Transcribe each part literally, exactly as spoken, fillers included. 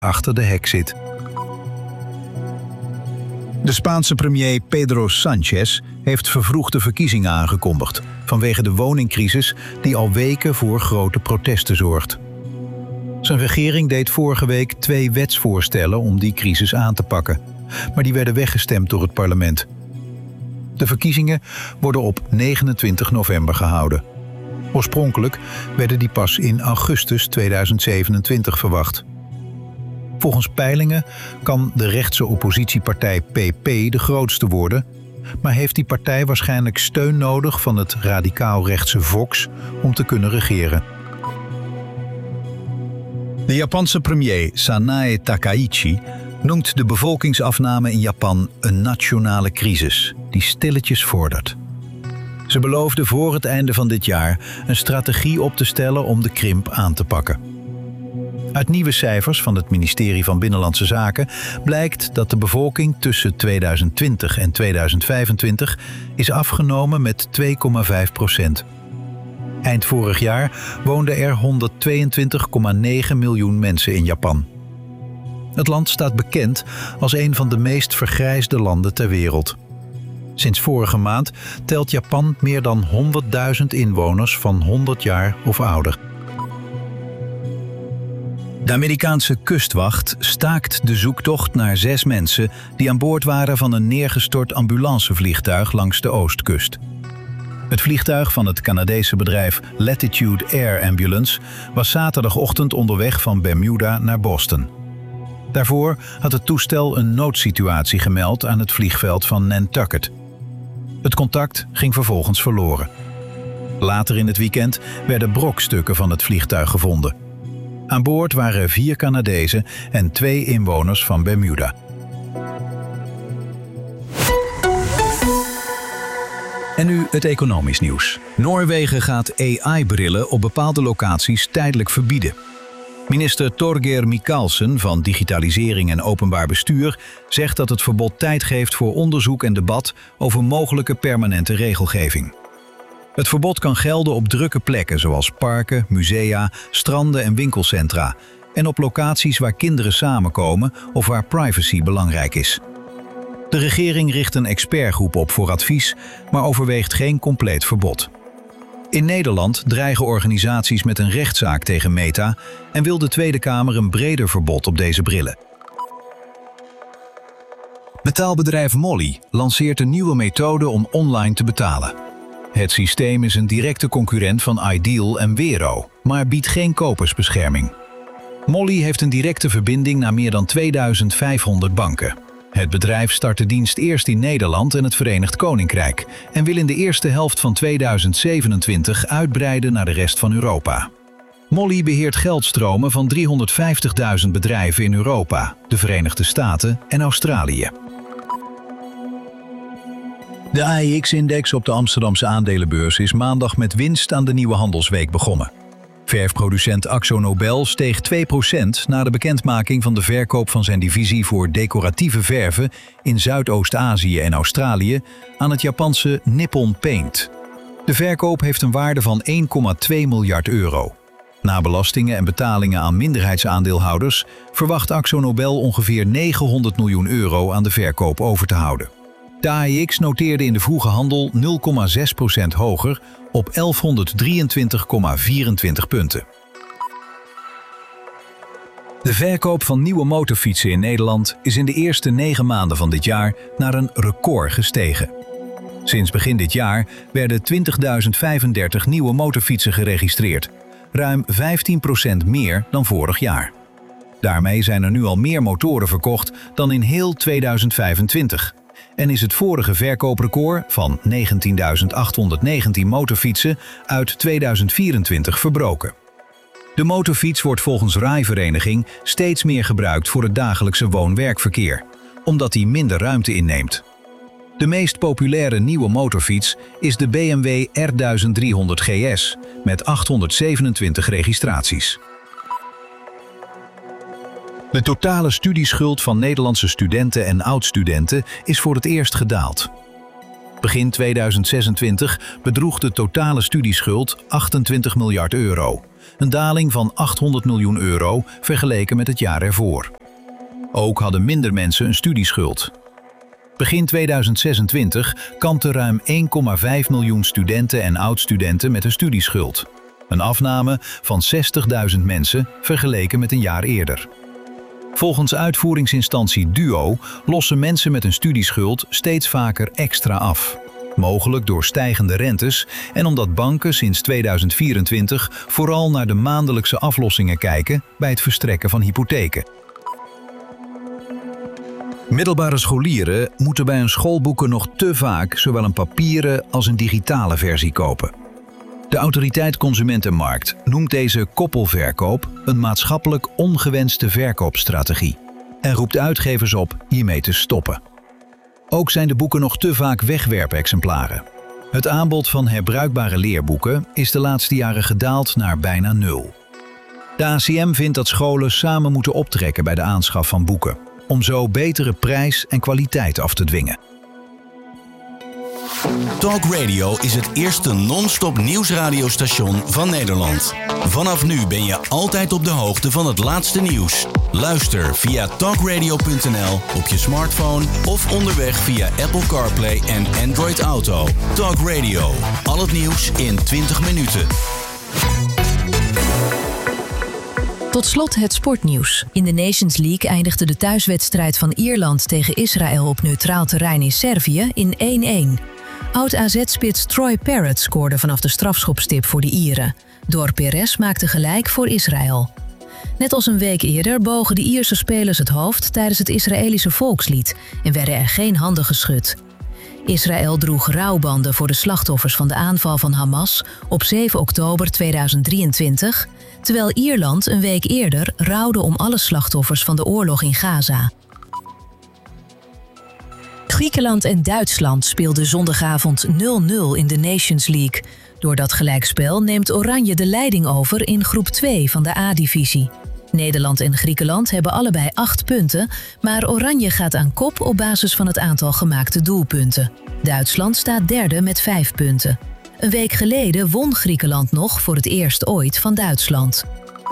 achter de hek zit. De Spaanse premier Pedro Sánchez heeft vervroegde verkiezingen aangekondigd vanwege de woningcrisis die al weken voor grote protesten zorgt. Zijn regering deed vorige week twee wetsvoorstellen om die crisis aan te pakken, maar die werden weggestemd door het parlement. De verkiezingen worden op negenentwintig november gehouden. Oorspronkelijk werden die pas in augustus tweeduizend zevenentwintig verwacht. Volgens peilingen kan de rechtse oppositiepartij P P de grootste worden, maar heeft die partij waarschijnlijk steun nodig van het radicaal-rechtse Vox om te kunnen regeren. De Japanse premier Sanae Takaichi noemt de bevolkingsafname in Japan een nationale crisis die stilletjes vordert. Ze beloofde voor het einde van dit jaar een strategie op te stellen om de krimp aan te pakken. Uit nieuwe cijfers van het ministerie van Binnenlandse Zaken blijkt dat de bevolking tussen tweeduizend twintig en tweeduizend vijfentwintig is afgenomen met twee komma vijf procent. Eind vorig jaar woonden er honderdtweeëntwintig komma negen miljoen mensen in Japan. Het land staat bekend als een van de meest vergrijsde landen ter wereld. Sinds vorige maand telt Japan meer dan honderdduizend inwoners van honderd jaar of ouder. De Amerikaanse kustwacht staakt de zoektocht naar zes mensen die aan boord waren van een neergestort ambulancevliegtuig langs de oostkust. Het vliegtuig van het Canadese bedrijf Latitude Air Ambulance was zaterdagochtend onderweg van Bermuda naar Boston. Daarvoor had het toestel een noodsituatie gemeld aan het vliegveld van Nantucket. Het contact ging vervolgens verloren. Later in het weekend werden brokstukken van het vliegtuig gevonden. Aan boord waren vier Canadezen en twee inwoners van Bermuda. En nu het economisch nieuws. Noorwegen gaat A I-brillen op bepaalde locaties tijdelijk verbieden. Minister Torgeir Micaelsen van Digitalisering en Openbaar Bestuur zegt dat het verbod tijd geeft voor onderzoek en debat over mogelijke permanente regelgeving. Het verbod kan gelden op drukke plekken zoals parken, musea, stranden en winkelcentra en op locaties waar kinderen samenkomen of waar privacy belangrijk is. De regering richt een expertgroep op voor advies, maar overweegt geen compleet verbod. In Nederland dreigen organisaties met een rechtszaak tegen Meta en wil de Tweede Kamer een breder verbod op deze brillen. Betaalbedrijf Mollie lanceert een nieuwe methode om online te betalen. Het systeem is een directe concurrent van Ideal en Wero, maar biedt geen kopersbescherming. Mollie heeft een directe verbinding naar meer dan tweeduizend vijfhonderd banken. Het bedrijf start de dienst eerst in Nederland en het Verenigd Koninkrijk en wil in de eerste helft van tweeduizend zevenentwintig uitbreiden naar de rest van Europa. Mollie beheert geldstromen van driehonderdvijftigduizend bedrijven in Europa, de Verenigde Staten en Australië. De A E X-index op de Amsterdamse aandelenbeurs is maandag met winst aan de nieuwe handelsweek begonnen. Verfproducent AkzoNobel steeg twee procent na de bekendmaking van de verkoop van zijn divisie voor decoratieve verven in Zuidoost-Azië en Australië aan het Japanse Nippon Paint. De verkoop heeft een waarde van één komma twee miljard euro. Na belastingen en betalingen aan minderheidsaandeelhouders verwacht AkzoNobel ongeveer negenhonderd miljoen euro aan de verkoop over te houden. De A E X noteerde in de vroege handel nul komma zes procent hoger op elfhonderddrieëntwintig komma vierentwintig punten. De verkoop van nieuwe motorfietsen in Nederland is in de eerste negen maanden van dit jaar naar een record gestegen. Sinds begin dit jaar werden twintigduizend vijfendertig nieuwe motorfietsen geregistreerd, ruim vijftien procent meer dan vorig jaar. Daarmee zijn er nu al meer motoren verkocht dan in heel tweeduizend vijfentwintig. En is het vorige verkooprecord van negentienduizend achthonderdnegentien motorfietsen uit tweeduizend vierentwintig verbroken. De motorfiets wordt volgens Rijvereniging steeds meer gebruikt voor het dagelijkse woon-werkverkeer, omdat die minder ruimte inneemt. De meest populaire nieuwe motorfiets is de B M W R duizend driehonderd G S met achthonderdzevenentwintig registraties. De totale studieschuld van Nederlandse studenten en oud-studenten is voor het eerst gedaald. Begin tweeduizend zesentwintig bedroeg de totale studieschuld achtentwintig miljard euro. Een daling van achthonderd miljoen euro vergeleken met het jaar ervoor. Ook hadden minder mensen een studieschuld. Begin tweeduizend zesentwintig kampten ruim één komma vijf miljoen studenten en oud-studenten met een studieschuld. Een afname van zestigduizend mensen vergeleken met een jaar eerder. Volgens uitvoeringsinstantie Duo lossen mensen met een studieschuld steeds vaker extra af. Mogelijk door stijgende rentes en omdat banken sinds tweeduizend vierentwintig vooral naar de maandelijkse aflossingen kijken bij het verstrekken van hypotheken. Middelbare scholieren moeten bij hun schoolboeken nog te vaak zowel een papieren als een digitale versie kopen. De Autoriteit Consument en Markt noemt deze koppelverkoop een maatschappelijk ongewenste verkoopstrategie en roept uitgevers op hiermee te stoppen. Ook zijn de boeken nog te vaak wegwerpexemplaren. Het aanbod van herbruikbare leerboeken is de laatste jaren gedaald naar bijna nul. De A C M vindt dat scholen samen moeten optrekken bij de aanschaf van boeken, om zo betere prijs en kwaliteit af te dwingen. Talk Radio is het eerste non-stop nieuwsradiostation van Nederland. Vanaf nu ben je altijd op de hoogte van het laatste nieuws. Luister via talkradio punt n l op je smartphone of onderweg via Apple CarPlay en Android Auto. Talk Radio, al het nieuws in twintig minuten. Tot slot het sportnieuws. In de Nations League eindigde de thuiswedstrijd van Ierland tegen Israël op neutraal terrein in Servië in één-één. Oud-A Z-spits Troy Parrott scoorde vanaf de strafschopstip voor de Ieren. Dor Perez maakte gelijk voor Israël. Net als een week eerder bogen de Ierse spelers het hoofd tijdens het Israëlische volkslied en werden er geen handen geschud. Israël droeg rouwbanden voor de slachtoffers van de aanval van Hamas op zeven oktober tweeduizend drieëntwintig, terwijl Ierland een week eerder rouwde om alle slachtoffers van de oorlog in Gaza. Griekenland en Duitsland speelden zondagavond nul nul in de Nations League. Door dat gelijkspel neemt Oranje de leiding over in groep twee van de A-divisie. Nederland en Griekenland hebben allebei acht punten, maar Oranje gaat aan kop op basis van het aantal gemaakte doelpunten. Duitsland staat derde met vijf punten. Een week geleden won Griekenland nog voor het eerst ooit van Duitsland.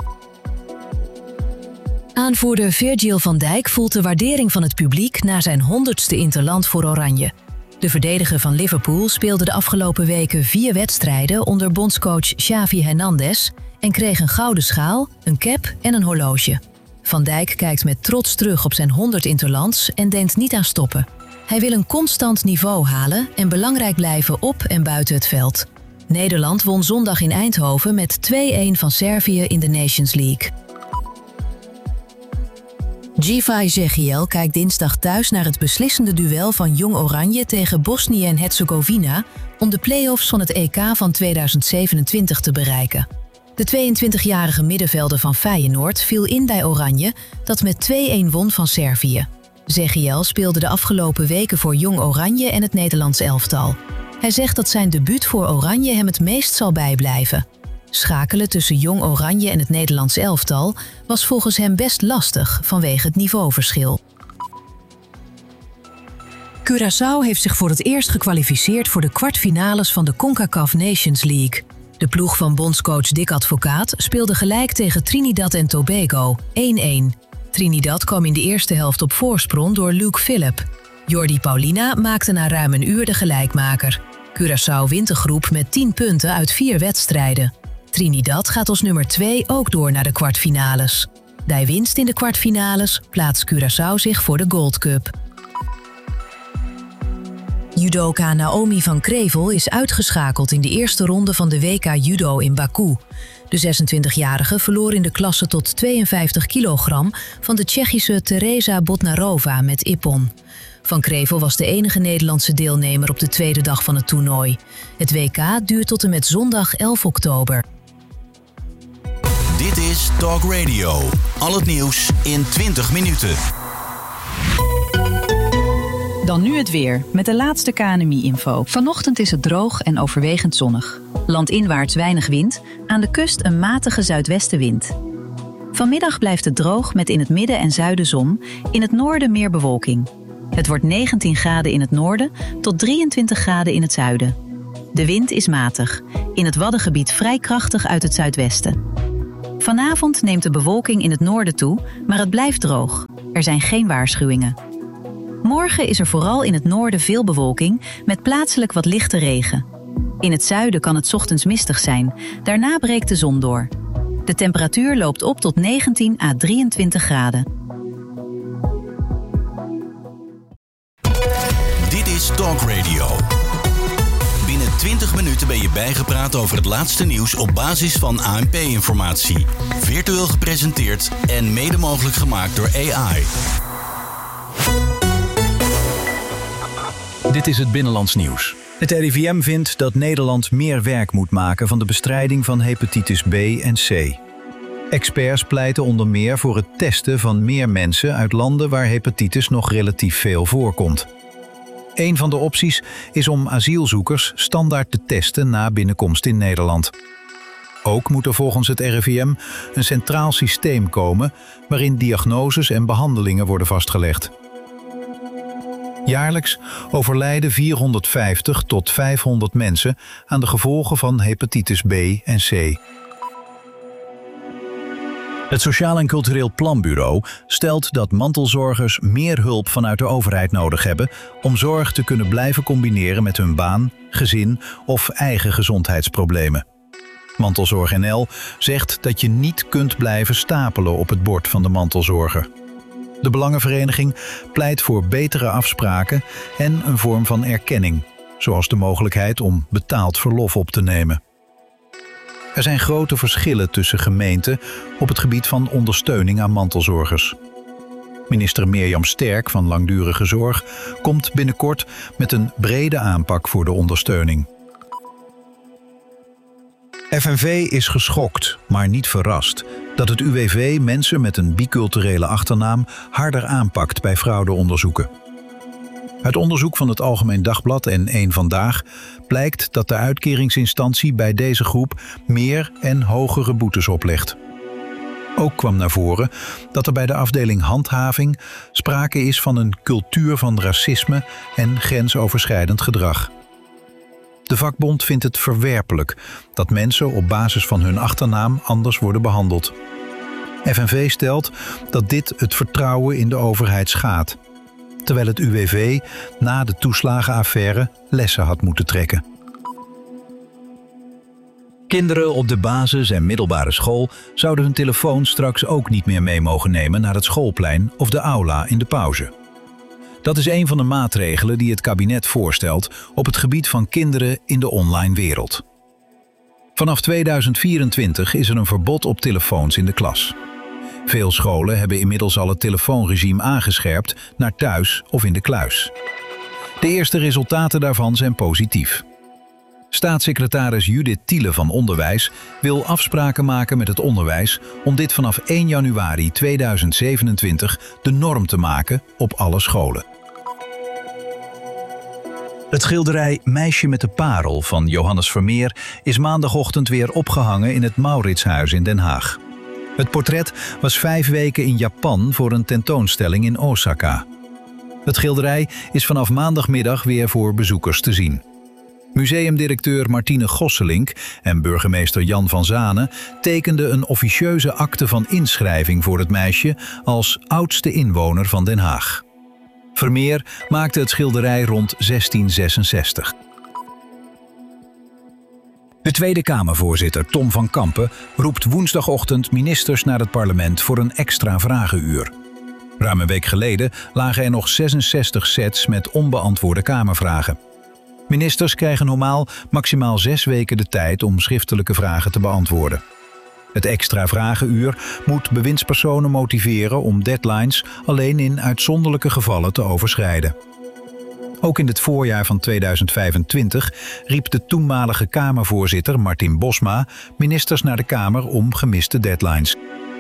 Aanvoerder Virgil van Dijk voelt de waardering van het publiek na zijn honderdste interland voor Oranje. De verdediger van Liverpool speelde de afgelopen weken vier wedstrijden onder bondscoach Xavi Hernandez en kreeg een gouden schaal, een cap en een horloge. Van Dijk kijkt met trots terug op zijn honderd interlands en denkt niet aan stoppen. Hij wil een constant niveau halen en belangrijk blijven op en buiten het veld. Nederland won zondag in Eindhoven met twee-één van Servië in de Nations League. Givay Zegiel kijkt dinsdag thuis naar het beslissende duel van Jong Oranje tegen Bosnië en Herzegovina om de play-offs van het E K van tweeduizend zevenentwintig te bereiken. De tweeëntwintigjarige middenvelder van Feyenoord viel in bij Oranje, dat met twee-één won van Servië. Zegiel speelde de afgelopen weken voor Jong Oranje en het Nederlands elftal. Hij zegt dat zijn debuut voor Oranje hem het meest zal bijblijven. Schakelen tussen Jong Oranje en het Nederlands elftal was volgens hem best lastig vanwege het niveauverschil. Curaçao heeft zich voor het eerst gekwalificeerd voor de kwartfinales van de CONCACAF Nations League. De ploeg van bondscoach Dick Advocaat speelde gelijk tegen Trinidad en Tobago, één-één. Trinidad kwam in de eerste helft op voorsprong door Luke Phillip. Jordi Paulina maakte na ruim een uur de gelijkmaker. Curaçao wint de groep met tien punten uit vier wedstrijden. Trinidad gaat als nummer twee ook door naar de kwartfinales. Bij winst in de kwartfinales plaatst Curaçao zich voor de Gold Cup. Judoka Naomi van Krevel is uitgeschakeld in de eerste ronde van de W K Judo in Baku. De zesentwintigjarige verloor in de klasse tot tweeënvijftig kilogram van de Tsjechische Teresa Botnarova met ippon. Van Krevel was de enige Nederlandse deelnemer op de tweede dag van het toernooi. Het W K duurt tot en met zondag elf oktober. Dit is Talk Radio. Al het nieuws in twintig minuten. Dan nu het weer, met de laatste K N M I-info. Vanochtend is het droog en overwegend zonnig. Landinwaarts weinig wind, aan de kust een matige zuidwestenwind. Vanmiddag blijft het droog met in het midden en zuiden zon, in het noorden meer bewolking. Het wordt negentien graden in het noorden tot drieëntwintig graden in het zuiden. De wind is matig, in het Waddengebied vrij krachtig uit het zuidwesten. Vanavond neemt de bewolking in het noorden toe, maar het blijft droog. Er zijn geen waarschuwingen. Morgen is er vooral in het noorden veel bewolking, met plaatselijk wat lichte regen. In het zuiden kan het 's ochtends mistig zijn, daarna breekt de zon door. De temperatuur loopt op tot negentien à drieëntwintig graden. Dit is Talk Radio. Binnen twintig minuten ben je bijgepraat over het laatste nieuws op basis van A N P-informatie. Virtueel gepresenteerd en mede mogelijk gemaakt door A I. Dit is het Binnenlands Nieuws. Het R I V M vindt dat Nederland meer werk moet maken van de bestrijding van hepatitis B en C. Experts pleiten onder meer voor het testen van meer mensen uit landen waar hepatitis nog relatief veel voorkomt. Een van de opties is om asielzoekers standaard te testen na binnenkomst in Nederland. Ook moet er volgens het R I V M een centraal systeem komen waarin diagnoses en behandelingen worden vastgelegd. Jaarlijks overlijden vierhonderdvijftig tot vijfhonderd mensen aan de gevolgen van hepatitis B en C. Het Sociaal en Cultureel Planbureau stelt dat mantelzorgers meer hulp vanuit de overheid nodig hebben om zorg te kunnen blijven combineren met hun baan, gezin of eigen gezondheidsproblemen. Mantelzorg N L zegt dat je niet kunt blijven stapelen op het bord van de mantelzorger. De Belangenvereniging pleit voor betere afspraken en een vorm van erkenning, zoals de mogelijkheid om betaald verlof op te nemen. Er zijn grote verschillen tussen gemeenten op het gebied van ondersteuning aan mantelzorgers. Minister Mirjam Sterk van Langdurige Zorg komt binnenkort met een brede aanpak voor de ondersteuning. F N V is geschokt, maar niet verrast, dat het U W V mensen met een biculturele achternaam harder aanpakt bij fraudeonderzoeken. Uit onderzoek van het Algemeen Dagblad en één Vandaag blijkt dat de uitkeringsinstantie bij deze groep meer en hogere boetes oplegt. Ook kwam naar voren dat er bij de afdeling handhaving sprake is van een cultuur van racisme en grensoverschrijdend gedrag. De vakbond vindt het verwerpelijk dat mensen op basis van hun achternaam anders worden behandeld. F N V stelt dat dit het vertrouwen in de overheid schaadt, terwijl het U W V na de toeslagenaffaire lessen had moeten trekken. Kinderen op de basis- en middelbare school zouden hun telefoon straks ook niet meer mee mogen nemen naar het schoolplein of de aula in de pauze. Dat is een van de maatregelen die het kabinet voorstelt op het gebied van kinderen in de online wereld. Vanaf tweeduizend vierentwintig is er een verbod op telefoons in de klas. Veel scholen hebben inmiddels al het telefoonregime aangescherpt naar thuis of in de kluis. De eerste resultaten daarvan zijn positief. Staatssecretaris Judith Thiele van Onderwijs wil afspraken maken met het onderwijs om dit vanaf één januari tweeduizend zevenentwintig de norm te maken op alle scholen. Het schilderij Meisje met de Parel van Johannes Vermeer is maandagochtend weer opgehangen in het Mauritshuis in Den Haag. Het portret was vijf weken in Japan voor een tentoonstelling in Osaka. Het schilderij is vanaf maandagmiddag weer voor bezoekers te zien. Museumdirecteur Martine Gosselink en burgemeester Jan van Zanen tekenden een officieuze akte van inschrijving voor het meisje als oudste inwoner van Den Haag. Vermeer maakte het schilderij rond zestien zesenzestig. De Tweede Kamervoorzitter Tom van Kampen roept woensdagochtend ministers naar het parlement voor een extra vragenuur. Ruim een week geleden lagen er nog zesenzestig sets met onbeantwoorde Kamervragen. Ministers krijgen normaal maximaal zes weken de tijd om schriftelijke vragen te beantwoorden. Het extra vragenuur moet bewindspersonen motiveren om deadlines alleen in uitzonderlijke gevallen te overschrijden. Ook in het voorjaar van tweeduizend vijfentwintig riep de toenmalige Kamervoorzitter Martin Bosma ministers naar de Kamer om gemiste deadlines.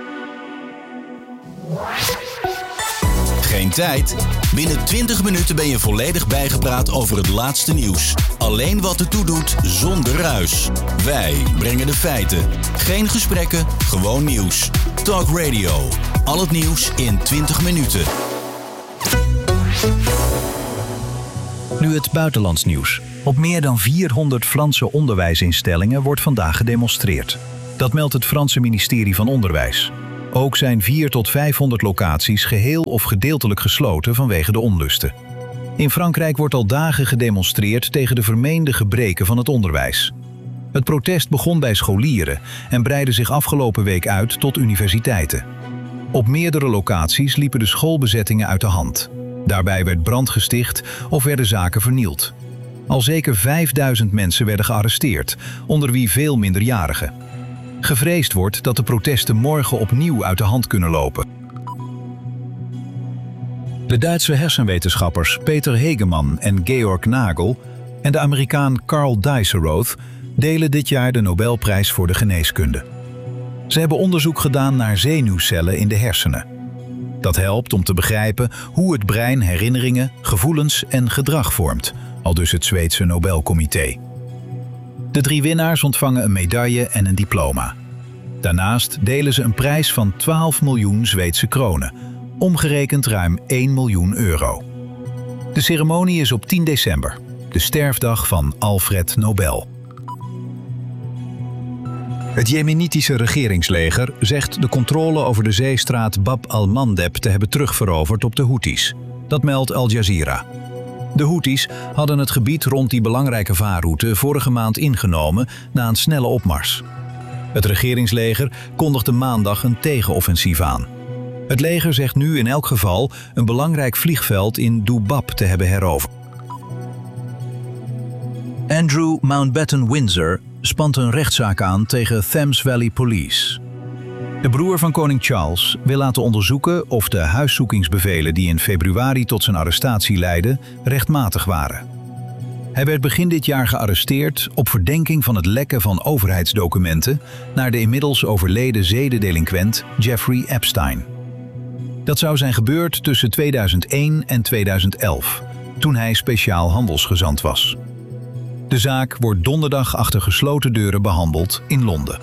Geen tijd? Binnen twintig minuten ben je volledig bijgepraat over het laatste nieuws. Alleen wat ertoe doet, zonder ruis. Wij brengen de feiten. Geen gesprekken, gewoon nieuws. Talk Radio. Al het nieuws in twintig minuten. Nu het buitenlands nieuws. Op meer dan vierhonderd Franse onderwijsinstellingen wordt vandaag gedemonstreerd. Dat meldt het Franse ministerie van Onderwijs. Ook zijn vierhonderd tot vijfhonderd locaties geheel of gedeeltelijk gesloten vanwege de onlusten. In Frankrijk wordt al dagen gedemonstreerd tegen de vermeende gebreken van het onderwijs. Het protest begon bij scholieren en breidde zich afgelopen week uit tot universiteiten. Op meerdere locaties liepen de schoolbezettingen uit de hand. Daarbij werd brand gesticht of werden zaken vernield. Al zeker vijfduizend mensen werden gearresteerd, onder wie veel minderjarigen. Gevreesd wordt dat de protesten morgen opnieuw uit de hand kunnen lopen. De Duitse hersenwetenschappers Peter Hegemann en Georg Nagel en de Amerikaan Carl Dijsselroth delen dit jaar de Nobelprijs voor de geneeskunde. Ze hebben onderzoek gedaan naar zenuwcellen in de hersenen. Dat helpt om te begrijpen hoe het brein herinneringen, gevoelens en gedrag vormt, aldus het Zweedse Nobelcomité. De drie winnaars ontvangen een medaille en een diploma. Daarnaast delen ze een prijs van twaalf miljoen Zweedse kronen, omgerekend ruim één miljoen euro. De ceremonie is op tien december, de sterfdag van Alfred Nobel. Het Jemenitische regeringsleger zegt de controle over de zeestraat Bab al-Mandeb te hebben terugveroverd op de Houthis. Dat meldt Al Jazeera. De Houthis hadden het gebied rond die belangrijke vaarroute vorige maand ingenomen na een snelle opmars. Het regeringsleger kondigde maandag een tegenoffensief aan. Het leger zegt nu in elk geval een belangrijk vliegveld in Dubab te hebben heroverd. Andrew Mountbatten Windsor spant een rechtszaak aan tegen Thames Valley Police. De broer van koning Charles wil laten onderzoeken of de huiszoekingsbevelen die in februari tot zijn arrestatie leidden rechtmatig waren. Hij werd begin dit jaar gearresteerd op verdenking van het lekken van overheidsdocumenten naar de inmiddels overleden zedendelinquent Jeffrey Epstein. Dat zou zijn gebeurd tussen tweeduizend één en tweeduizend elf, toen hij speciaal handelsgezant was. De zaak wordt donderdag achter gesloten deuren behandeld in Londen.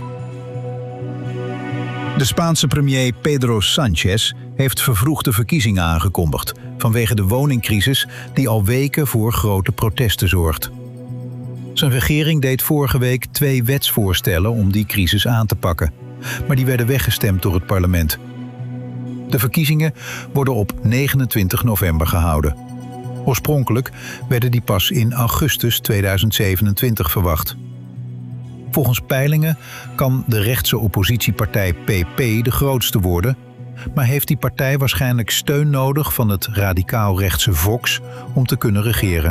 De Spaanse premier Pedro Sánchez heeft vervroegde verkiezingen aangekondigd vanwege de woningcrisis die al weken voor grote protesten zorgt. Zijn regering deed vorige week twee wetsvoorstellen om die crisis aan te pakken, maar die werden weggestemd door het parlement. De verkiezingen worden op negenentwintig november gehouden. Oorspronkelijk werden die pas in augustus tweeduizend zevenentwintig verwacht. Volgens peilingen kan de rechtse oppositiepartij P P de grootste worden, maar heeft die partij waarschijnlijk steun nodig van het radicaal-rechtse Vox om te kunnen regeren.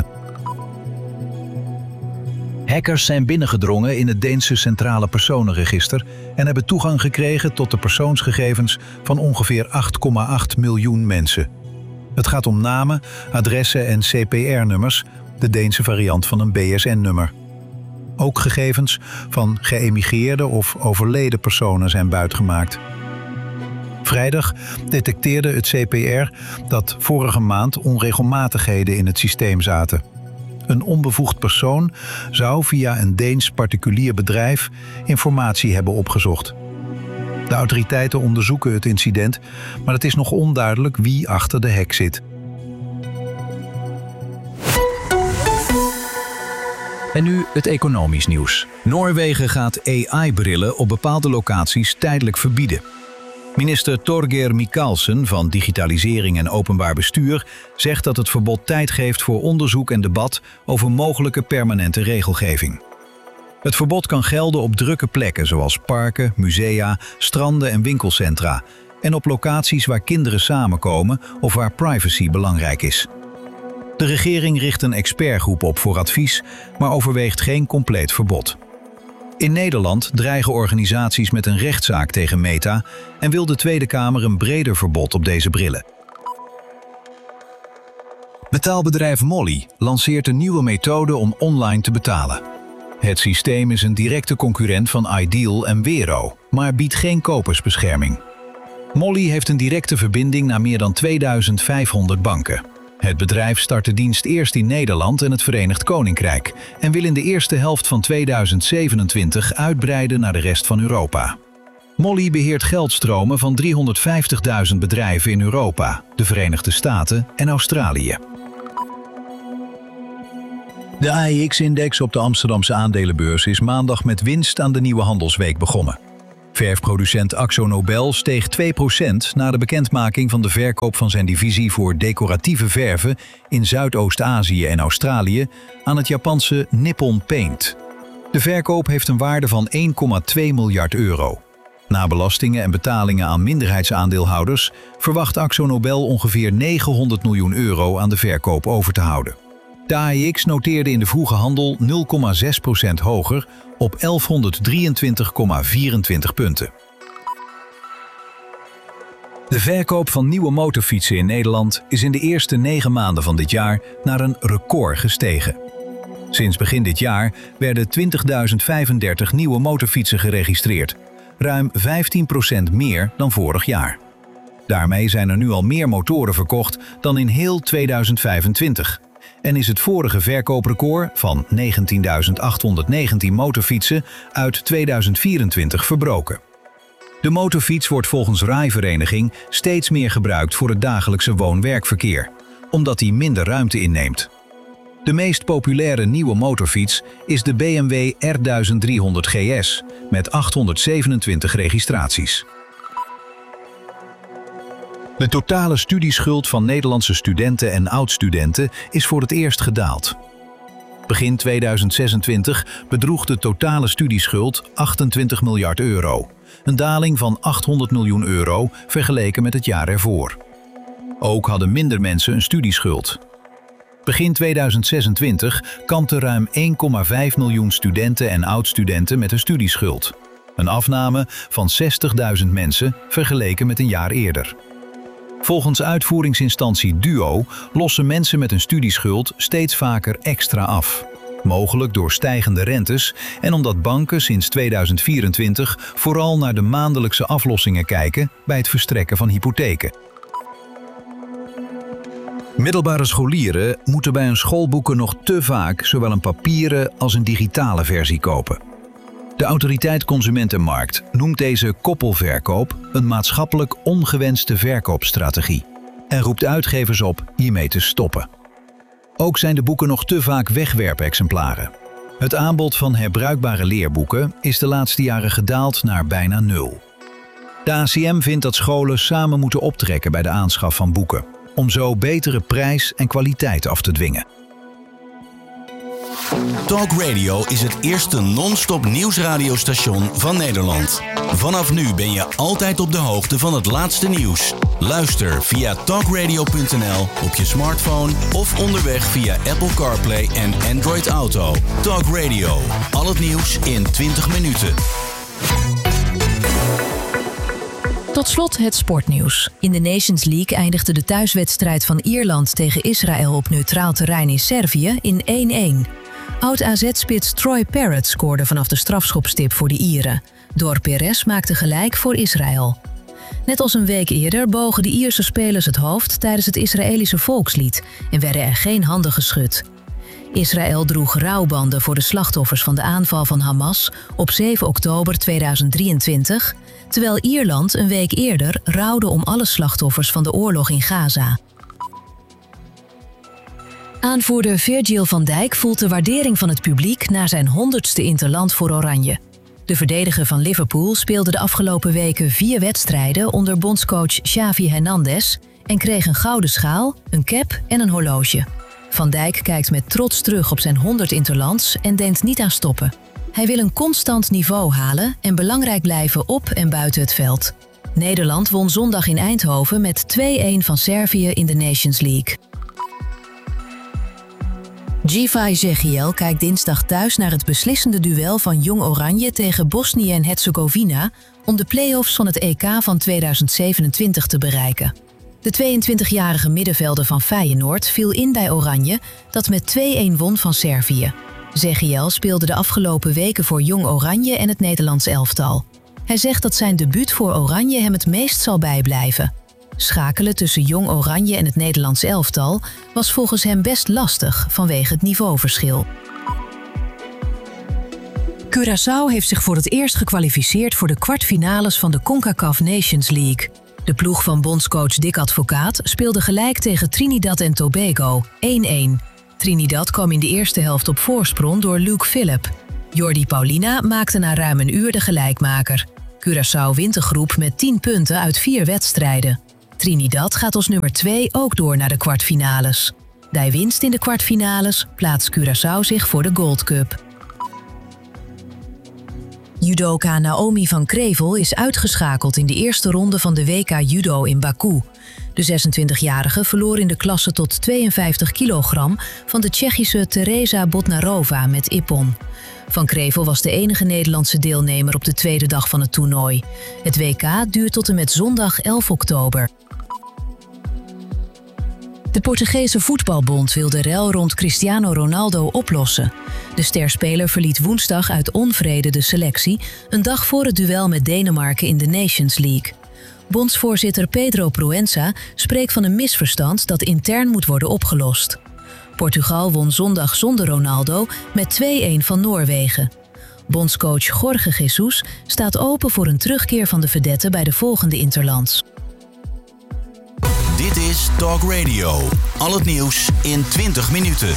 Hackers zijn binnengedrongen in het Deense Centrale Personenregister en hebben toegang gekregen tot de persoonsgegevens van ongeveer acht komma acht miljoen mensen. Het gaat om namen, adressen en C P R-nummers, de Deense variant van een B S N-nummer. Ook gegevens van geëmigreerde of overleden personen zijn buitgemaakt. Vrijdag detecteerde het C P R dat vorige maand onregelmatigheden in het systeem zaten. Een onbevoegd persoon zou via een Deens particulier bedrijf informatie hebben opgezocht. De autoriteiten onderzoeken het incident, maar het is nog onduidelijk wie achter de hack zit. En nu het economisch nieuws. Noorwegen gaat A I-brillen op bepaalde locaties tijdelijk verbieden. Minister Torgeir Micaelsen van Digitalisering en Openbaar Bestuur zegt dat het verbod tijd geeft voor onderzoek en debat over mogelijke permanente regelgeving. Het verbod kan gelden op drukke plekken zoals parken, musea, stranden en winkelcentra en op locaties waar kinderen samenkomen of waar privacy belangrijk is. De regering richt een expertgroep op voor advies, maar overweegt geen compleet verbod. In Nederland dreigen organisaties met een rechtszaak tegen Meta en wil de Tweede Kamer een breder verbod op deze brillen. Betaalbedrijf Mollie lanceert een nieuwe methode om online te betalen. Het systeem is een directe concurrent van Ideal en Wero, maar biedt geen kopersbescherming. Mollie heeft een directe verbinding naar meer dan tweeduizend vijfhonderd banken. Het bedrijf start de dienst eerst in Nederland en het Verenigd Koninkrijk en wil in de eerste helft van tweeduizend zevenentwintig uitbreiden naar de rest van Europa. Molly beheert geldstromen van driehonderdvijftigduizend bedrijven in Europa, de Verenigde Staten en Australië. De A E X-index op de Amsterdamse aandelenbeurs is maandag met winst aan de nieuwe handelsweek begonnen. Verfproducent AkzoNobel steeg twee procent na de bekendmaking van de verkoop van zijn divisie voor decoratieve verven in Zuidoost-Azië en Australië aan het Japanse Nippon Paint. De verkoop heeft een waarde van één komma twee miljard euro. Na belastingen en betalingen aan minderheidsaandeelhouders verwacht AkzoNobel ongeveer negenhonderd miljoen euro aan de verkoop over te houden. De A E X noteerde in de vroege handel nul komma zes procent hoger op elfhonderddrieëntwintig komma vierentwintig punten. De verkoop van nieuwe motorfietsen in Nederland is in de eerste negen maanden van dit jaar naar een record gestegen. Sinds begin dit jaar werden twintigduizend vijfendertig nieuwe motorfietsen geregistreerd, ruim vijftien procent meer dan vorig jaar. Daarmee zijn er nu al meer motoren verkocht dan in heel tweeduizend vijfentwintig. En is het vorige verkooprecord van negentienduizend achthonderdnegentien motorfietsen uit tweeduizend vierentwintig verbroken. De motorfiets wordt volgens Rijvereniging steeds meer gebruikt voor het dagelijkse woon-werkverkeer, omdat die minder ruimte inneemt. De meest populaire nieuwe motorfiets is de B M W R duizend driehonderd G S met achthonderdzevenentwintig registraties. De totale studieschuld van Nederlandse studenten en oud-studenten is voor het eerst gedaald. Begin tweeduizend zesentwintig bedroeg de totale studieschuld achtentwintig miljard euro, een daling van achthonderd miljoen euro vergeleken met het jaar ervoor. Ook hadden minder mensen een studieschuld. Begin tweeduizend zesentwintig kampten ruim één komma vijf miljoen studenten en oud-studenten met een studieschuld. Een afname van zestigduizend mensen vergeleken met een jaar eerder. Volgens uitvoeringsinstantie Duo lossen mensen met een studieschuld steeds vaker extra af. Mogelijk door stijgende rentes en omdat banken sinds tweeduizend vierentwintig vooral naar de maandelijkse aflossingen kijken bij het verstrekken van hypotheken. Middelbare scholieren moeten bij hun schoolboeken nog te vaak zowel een papieren als een digitale versie kopen. De Autoriteit Consument en Markt noemt deze koppelverkoop een maatschappelijk ongewenste verkoopstrategie en roept uitgevers op hiermee te stoppen. Ook zijn de boeken nog te vaak wegwerpexemplaren. Het aanbod van herbruikbare leerboeken is de laatste jaren gedaald naar bijna nul. De A C M vindt dat scholen samen moeten optrekken bij de aanschaf van boeken, om zo betere prijs en kwaliteit af te dwingen. Talk Radio is het eerste non-stop nieuwsradiostation van Nederland. Vanaf nu ben je altijd op de hoogte van het laatste nieuws. Luister via talk radio punt n l op je smartphone of onderweg via Apple CarPlay en Android Auto. Talk Radio, al het nieuws in twintig minuten. Tot slot het sportnieuws. In de Nations League eindigde de thuiswedstrijd van Ierland tegen Israël op neutraal terrein in Servië in één-één. Oud-A Z-spits Troy Parrott scoorde vanaf de strafschopstip voor de Ieren. Dor Perez maakte gelijk voor Israël. Net als een week eerder bogen de Ierse spelers het hoofd tijdens het Israëlische volkslied en werden er geen handen geschud. Israël droeg rouwbanden voor de slachtoffers van de aanval van Hamas op zeven oktober tweeduizend drieëntwintig, terwijl Ierland een week eerder rouwde om alle slachtoffers van de oorlog in Gaza. Aanvoerder Virgil van Dijk voelt de waardering van het publiek na zijn honderdste interland voor Oranje. De verdediger van Liverpool speelde de afgelopen weken vier wedstrijden onder bondscoach Xavi Hernandez en kreeg een gouden schaal, een cap en een horloge. Van Dijk kijkt met trots terug op zijn honderd interlands en denkt niet aan stoppen. Hij wil een constant niveau halen en belangrijk blijven op en buiten het veld. Nederland won zondag in Eindhoven met twee-één van Servië in de Nations League. Givay Zegiel kijkt dinsdag thuis naar het beslissende duel van Jong Oranje tegen Bosnië en Herzegovina om de play-offs van het E K van tweeduizend zevenentwintig te bereiken. De tweeëntwintigjarige middenvelder van Feyenoord viel in bij Oranje, dat met twee-één won van Servië. Zegiel speelde de afgelopen weken voor Jong Oranje en het Nederlands elftal. Hij zegt dat zijn debuut voor Oranje hem het meest zal bijblijven. Schakelen tussen Jong Oranje en het Nederlands elftal was volgens hem best lastig vanwege het niveauverschil. Curaçao heeft zich voor het eerst gekwalificeerd voor de kwartfinales van de CONCACAF Nations League. De ploeg van bondscoach Dick Advocaat speelde gelijk tegen Trinidad en Tobago, één-één. Trinidad kwam in de eerste helft op voorsprong door Luke Phillip. Jordi Paulina maakte na ruim een uur de gelijkmaker. Curaçao wint de groep met tien punten uit vier wedstrijden. Trinidad gaat als nummer twee ook door naar de kwartfinales. Bij winst in de kwartfinales plaatst Curaçao zich voor de Gold Cup. Judoka Naomi van Krevel is uitgeschakeld in de eerste ronde van de W K Judo in Baku. De zesentwintigjarige verloor in de klasse tot tweeënvijftig kilogram van de Tsjechische Teresa Bodnarova met ippon. Van Krevel was de enige Nederlandse deelnemer op de tweede dag van het toernooi. Het W K duurt tot en met zondag elf oktober. De Portugese voetbalbond wil de rel rond Cristiano Ronaldo oplossen. De sterspeler verliet woensdag uit onvrede de selectie, een dag voor het duel met Denemarken in de Nations League. Bondsvoorzitter Pedro Proença spreekt van een misverstand dat intern moet worden opgelost. Portugal won zondag zonder Ronaldo met twee-één van Noorwegen. Bondscoach Jorge Jesus staat open voor een terugkeer van de vedette bij de volgende interlands. Dit is Talk Radio. Al het nieuws in twintig minuten.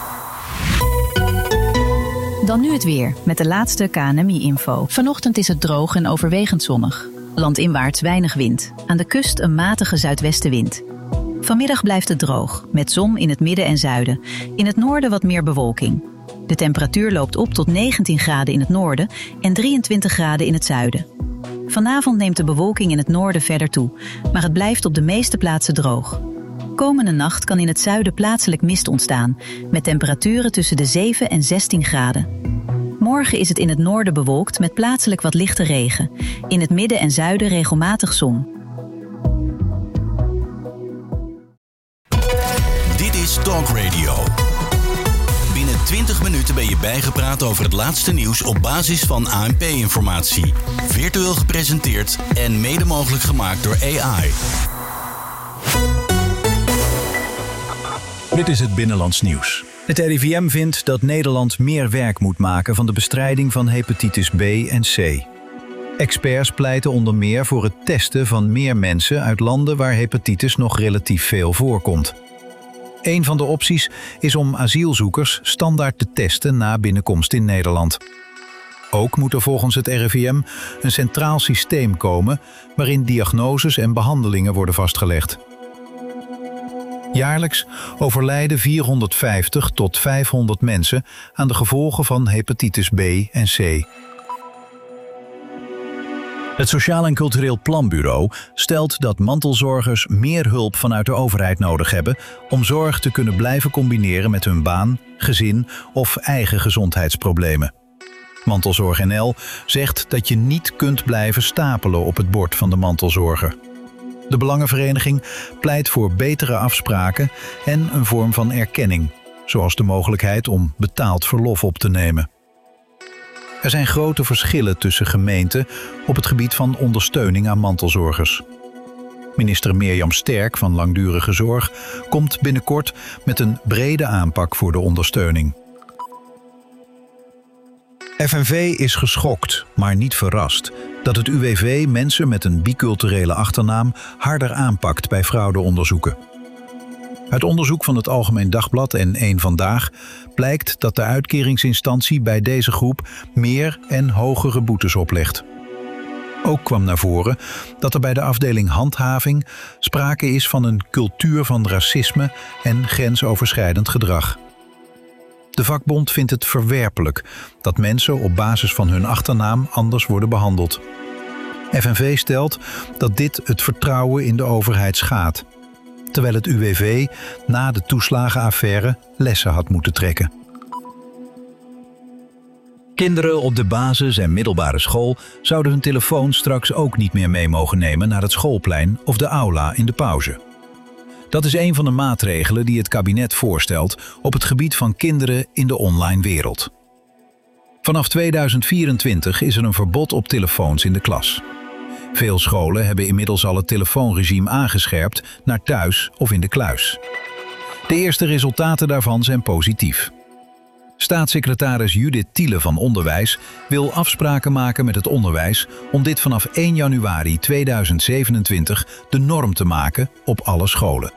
Dan nu het weer, met de laatste K N M I-info. Vanochtend is het droog en overwegend zonnig. Landinwaarts weinig wind. Aan de kust een matige zuidwestenwind. Vanmiddag blijft het droog, met zon in het midden en zuiden. In het noorden wat meer bewolking. De temperatuur loopt op tot negentien graden in het noorden en drieëntwintig graden in het zuiden. Vanavond neemt de bewolking in het noorden verder toe, maar het blijft op de meeste plaatsen droog. Komende nacht kan in het zuiden plaatselijk mist ontstaan, met temperaturen tussen de zeven en zestien graden. Morgen is het in het noorden bewolkt met plaatselijk wat lichte regen. In het midden en zuiden regelmatig zon. Dit is Talk Radio. Binnen twintig minuten ben je bijgepraat over het laatste nieuws op basis van A N P-informatie. Virtueel gepresenteerd en mede mogelijk gemaakt door A I. Dit is het Binnenlands Nieuws. Het R I V M vindt dat Nederland meer werk moet maken van de bestrijding van hepatitis B en C. Experts pleiten onder meer voor het testen van meer mensen uit landen waar hepatitis nog relatief veel voorkomt. Een van de opties is om asielzoekers standaard te testen na binnenkomst in Nederland. Ook moet er volgens het R I V M een centraal systeem komen waarin diagnoses en behandelingen worden vastgelegd. Jaarlijks overlijden vierhonderdvijftig tot vijfhonderd mensen aan de gevolgen van hepatitis B en C. Het Sociaal en Cultureel Planbureau stelt dat mantelzorgers meer hulp vanuit de overheid nodig hebben om zorg te kunnen blijven combineren met hun baan, gezin of eigen gezondheidsproblemen. Mantelzorg N L zegt dat je niet kunt blijven stapelen op het bord van de mantelzorger. De Belangenvereniging pleit voor betere afspraken en een vorm van erkenning, zoals de mogelijkheid om betaald verlof op te nemen. Er zijn grote verschillen tussen gemeenten op het gebied van ondersteuning aan mantelzorgers. Minister Mirjam Sterk van Langdurige Zorg komt binnenkort met een brede aanpak voor de ondersteuning. F N V is geschokt, maar niet verrast, dat het U W V mensen met een biculturele achternaam harder aanpakt bij fraudeonderzoeken. Uit onderzoek van het Algemeen Dagblad en één Vandaag blijkt dat de uitkeringsinstantie bij deze groep meer en hogere boetes oplegt. Ook kwam naar voren dat er bij de afdeling handhaving sprake is van een cultuur van racisme en grensoverschrijdend gedrag. De vakbond vindt het verwerpelijk dat mensen op basis van hun achternaam anders worden behandeld. F N V stelt dat dit het vertrouwen in de overheid schaadt, terwijl het U W V na de toeslagenaffaire lessen had moeten trekken. Kinderen op de basis- en middelbare school zouden hun telefoon straks ook niet meer mee mogen nemen naar het schoolplein of de aula in de pauze. Dat is een van de maatregelen die het kabinet voorstelt op het gebied van kinderen in de online wereld. Vanaf tweeduizend vierentwintig is er een verbod op telefoons in de klas. Veel scholen hebben inmiddels al het telefoonregime aangescherpt naar thuis of in de kluis. De eerste resultaten daarvan zijn positief. Staatssecretaris Judith Thiele van Onderwijs wil afspraken maken met het onderwijs om dit vanaf één januari tweeduizend zevenentwintig de norm te maken op alle scholen.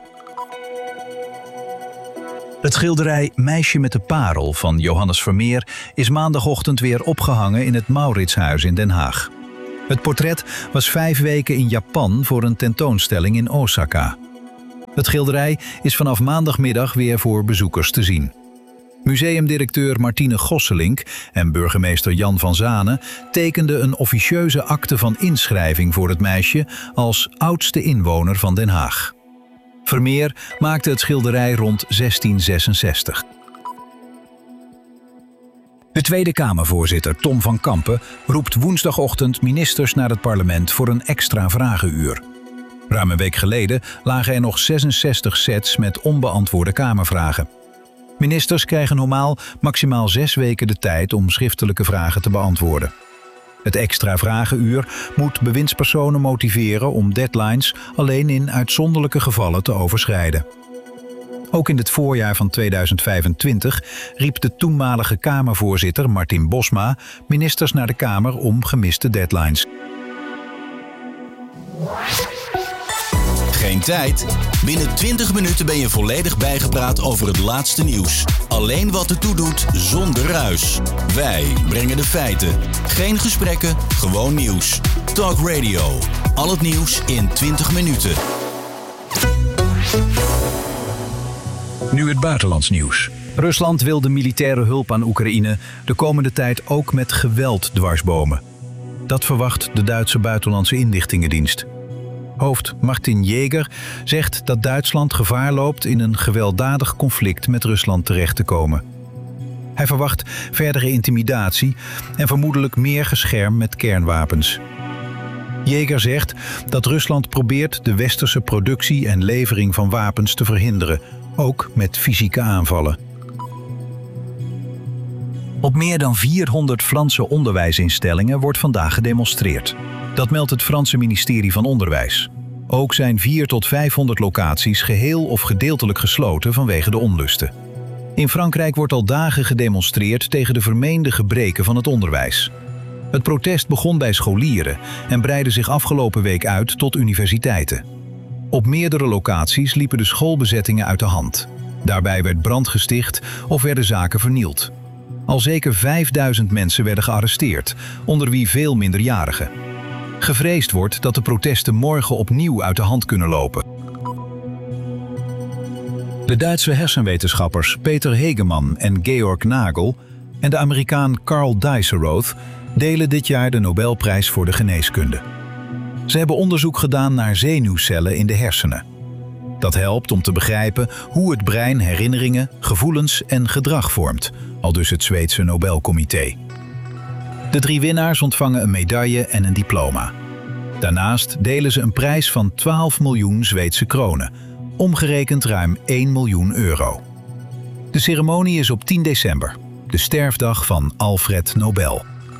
Het schilderij Meisje met de Parel van Johannes Vermeer is maandagochtend weer opgehangen in het Mauritshuis in Den Haag. Het portret was vijf weken in Japan voor een tentoonstelling in Osaka. Het schilderij is vanaf maandagmiddag weer voor bezoekers te zien. Museumdirecteur Martine Gosselink en burgemeester Jan van Zanen tekenden een officieuze akte van inschrijving voor het meisje als oudste inwoner van Den Haag. Vermeer maakte het schilderij rond zestien zesenzestig. De Tweede Kamervoorzitter Tom van Kampen roept woensdagochtend ministers naar het parlement voor een extra vragenuur. Ruim een week geleden lagen er nog zesenzestig sets met onbeantwoorde Kamervragen. Ministers krijgen normaal maximaal zes weken de tijd om schriftelijke vragen te beantwoorden. Het extra vragenuur moet bewindspersonen motiveren om deadlines alleen in uitzonderlijke gevallen te overschrijden. Ook in het voorjaar van tweeduizend vijfentwintig riep de toenmalige Kamervoorzitter Martin Bosma ministers naar de Kamer om gemiste deadlines. Geen tijd? Binnen twintig minuten ben je volledig bijgepraat over het laatste nieuws. Alleen wat ertoe doet, zonder ruis. Wij brengen de feiten. Geen gesprekken, gewoon nieuws. Talk Radio. Al het nieuws in twintig minuten. Nu het buitenlands nieuws. Rusland wil de militaire hulp aan Oekraïne de komende tijd ook met geweld dwarsbomen. Dat verwacht de Duitse Buitenlandse Inlichtingendienst. Hoofd Martin Jäger zegt dat Duitsland gevaar loopt in een gewelddadig conflict met Rusland terecht te komen. Hij verwacht verdere intimidatie en vermoedelijk meer gescherm met kernwapens. Jäger zegt dat Rusland probeert de westerse productie en levering van wapens te verhinderen, ook met fysieke aanvallen. Op meer dan vierhonderd Franse onderwijsinstellingen wordt vandaag gedemonstreerd. Dat meldt het Franse ministerie van Onderwijs. Ook zijn vierhonderd tot vijfhonderd locaties geheel of gedeeltelijk gesloten vanwege de onlusten. In Frankrijk wordt al dagen gedemonstreerd tegen de vermeende gebreken van het onderwijs. Het protest begon bij scholieren en breidde zich afgelopen week uit tot universiteiten. Op meerdere locaties liepen de schoolbezettingen uit de hand. Daarbij werd brand gesticht of werden zaken vernield. Al zeker vijfduizend mensen werden gearresteerd, onder wie veel minderjarigen. Gevreesd wordt dat de protesten morgen opnieuw uit de hand kunnen lopen. De Duitse hersenwetenschappers Peter Hegemann en Georg Nagel en de Amerikaan Carl Dijsselroth delen dit jaar de Nobelprijs voor de geneeskunde. Ze hebben onderzoek gedaan naar zenuwcellen in de hersenen. Dat helpt om te begrijpen hoe het brein herinneringen, gevoelens en gedrag vormt, aldus het Zweedse Nobelcomité. De drie winnaars ontvangen een medaille en een diploma. Daarnaast delen ze een prijs van twaalf miljoen Zweedse kronen, omgerekend ruim één miljoen euro. De ceremonie is op tien december, de sterfdag van Alfred Nobel.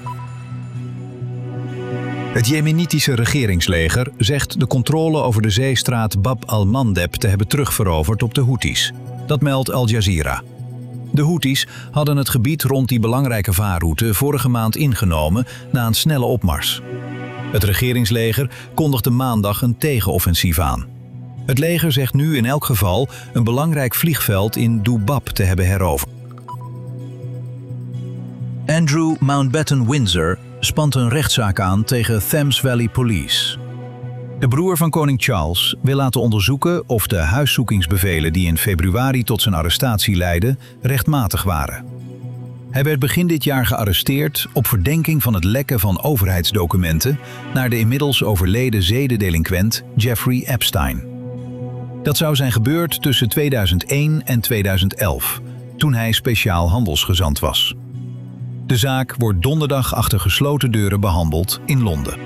Het Jemenitische regeringsleger zegt de controle over de zeestraat Bab al-Mandeb te hebben terugveroverd op de Houthis. Dat meldt Al Jazeera. De Houthis hadden het gebied rond die belangrijke vaarroute vorige maand ingenomen na een snelle opmars. Het regeringsleger kondigde maandag een tegenoffensief aan. Het leger zegt nu in elk geval een belangrijk vliegveld in Dubab te hebben heroverd. Andrew Mountbatten Windsor spant een rechtszaak aan tegen Thames Valley Police. De broer van koning Charles wil laten onderzoeken of de huiszoekingsbevelen die in februari tot zijn arrestatie leidden rechtmatig waren. Hij werd begin dit jaar gearresteerd op verdenking van het lekken van overheidsdocumenten naar de inmiddels overleden zedendelinquent Jeffrey Epstein. Dat zou zijn gebeurd tussen tweeduizend één en tweeduizend elf, toen hij speciaal handelsgezant was. De zaak wordt donderdag achter gesloten deuren behandeld in Londen.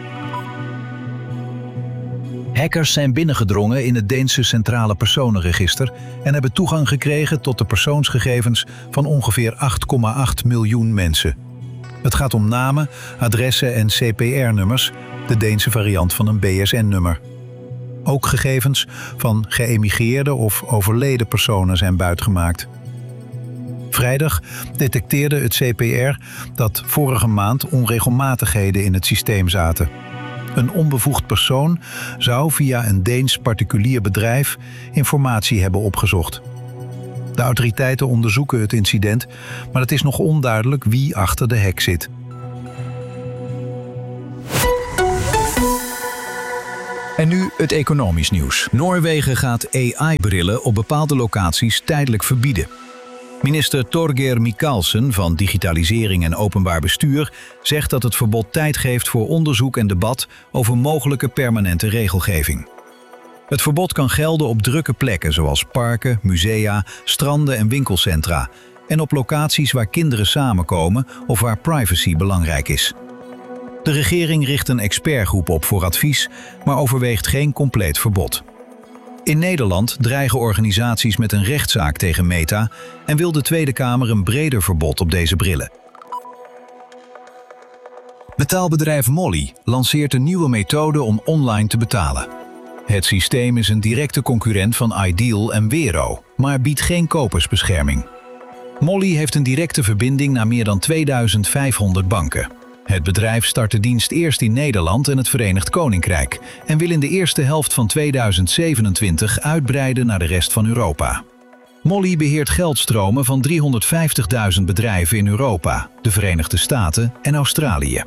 Hackers zijn binnengedrongen in het Deense Centrale Personenregister en hebben toegang gekregen tot de persoonsgegevens van ongeveer acht komma acht miljoen mensen. Het gaat om namen, adressen en C P R-nummers, de Deense variant van een B S N-nummer. Ook gegevens van geëmigreerde of overleden personen zijn buitgemaakt. Vrijdag detecteerde het C P R dat vorige maand onregelmatigheden in het systeem zaten. Een onbevoegd persoon zou via een Deens particulier bedrijf informatie hebben opgezocht. De autoriteiten onderzoeken het incident, maar het is nog onduidelijk wie achter de hack zit. En nu het economisch nieuws. Noorwegen gaat A I-brillen op bepaalde locaties tijdelijk verbieden. Minister Torgeir Micaelsen van Digitalisering en Openbaar Bestuur zegt dat het verbod tijd geeft voor onderzoek en debat over mogelijke permanente regelgeving. Het verbod kan gelden op drukke plekken zoals parken, musea, stranden en winkelcentra en op locaties waar kinderen samenkomen of waar privacy belangrijk is. De regering richt een expertgroep op voor advies, maar overweegt geen compleet verbod. In Nederland dreigen organisaties met een rechtszaak tegen Meta en wil de Tweede Kamer een breder verbod op deze brillen. Betaalbedrijf Mollie lanceert een nieuwe methode om online te betalen. Het systeem is een directe concurrent van Ideal en Wero, maar biedt geen kopersbescherming. Mollie heeft een directe verbinding naar meer dan tweeduizend vijfhonderd banken. Het bedrijf start de dienst eerst in Nederland en het Verenigd Koninkrijk en wil in de eerste helft van tweeduizend zevenentwintig uitbreiden naar de rest van Europa. Mollie beheert geldstromen van driehonderdvijftigduizend bedrijven in Europa, de Verenigde Staten en Australië.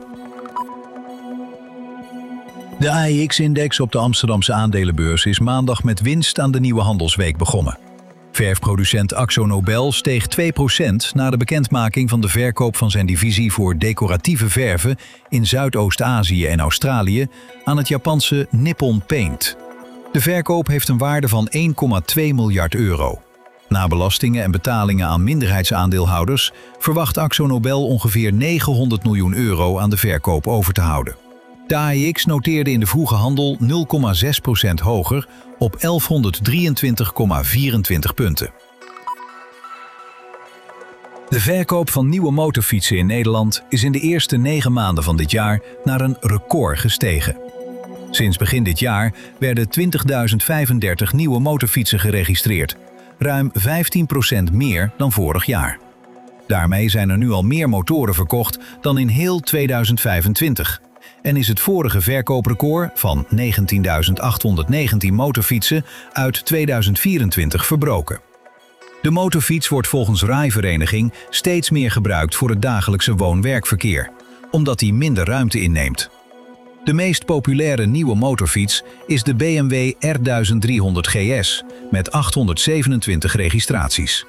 De A E X-index op de Amsterdamse aandelenbeurs is maandag met winst aan de nieuwe handelsweek begonnen. Verfproducent AkzoNobel steeg twee procent na de bekendmaking van de verkoop van zijn divisie voor decoratieve verven in Zuidoost-Azië en Australië aan het Japanse Nippon Paint. De verkoop heeft een waarde van één komma twee miljard euro. Na belastingen en betalingen aan minderheidsaandeelhouders verwacht AkzoNobel ongeveer negenhonderd miljoen euro aan de verkoop over te houden. De A E X noteerde in de vroege handel nul komma zes procent hoger op elfhonderddrieëntwintig komma vierentwintig punten. De verkoop van nieuwe motorfietsen in Nederland is in de eerste negen maanden van dit jaar naar een record gestegen. Sinds begin dit jaar werden twintigduizend vijfendertig nieuwe motorfietsen geregistreerd, ruim vijftien procent meer dan vorig jaar. Daarmee zijn er nu al meer motoren verkocht dan in heel tweeduizend vijfentwintig. En is het vorige verkooprecord van negentienduizend achthonderdnegentien motorfietsen uit tweeduizend vierentwintig verbroken. De motorfiets wordt volgens Rijvereniging steeds meer gebruikt voor het dagelijkse woon-werkverkeer, omdat die minder ruimte inneemt. De meest populaire nieuwe motorfiets is de B M W R duizend driehonderd G S met achthonderdzevenentwintig registraties.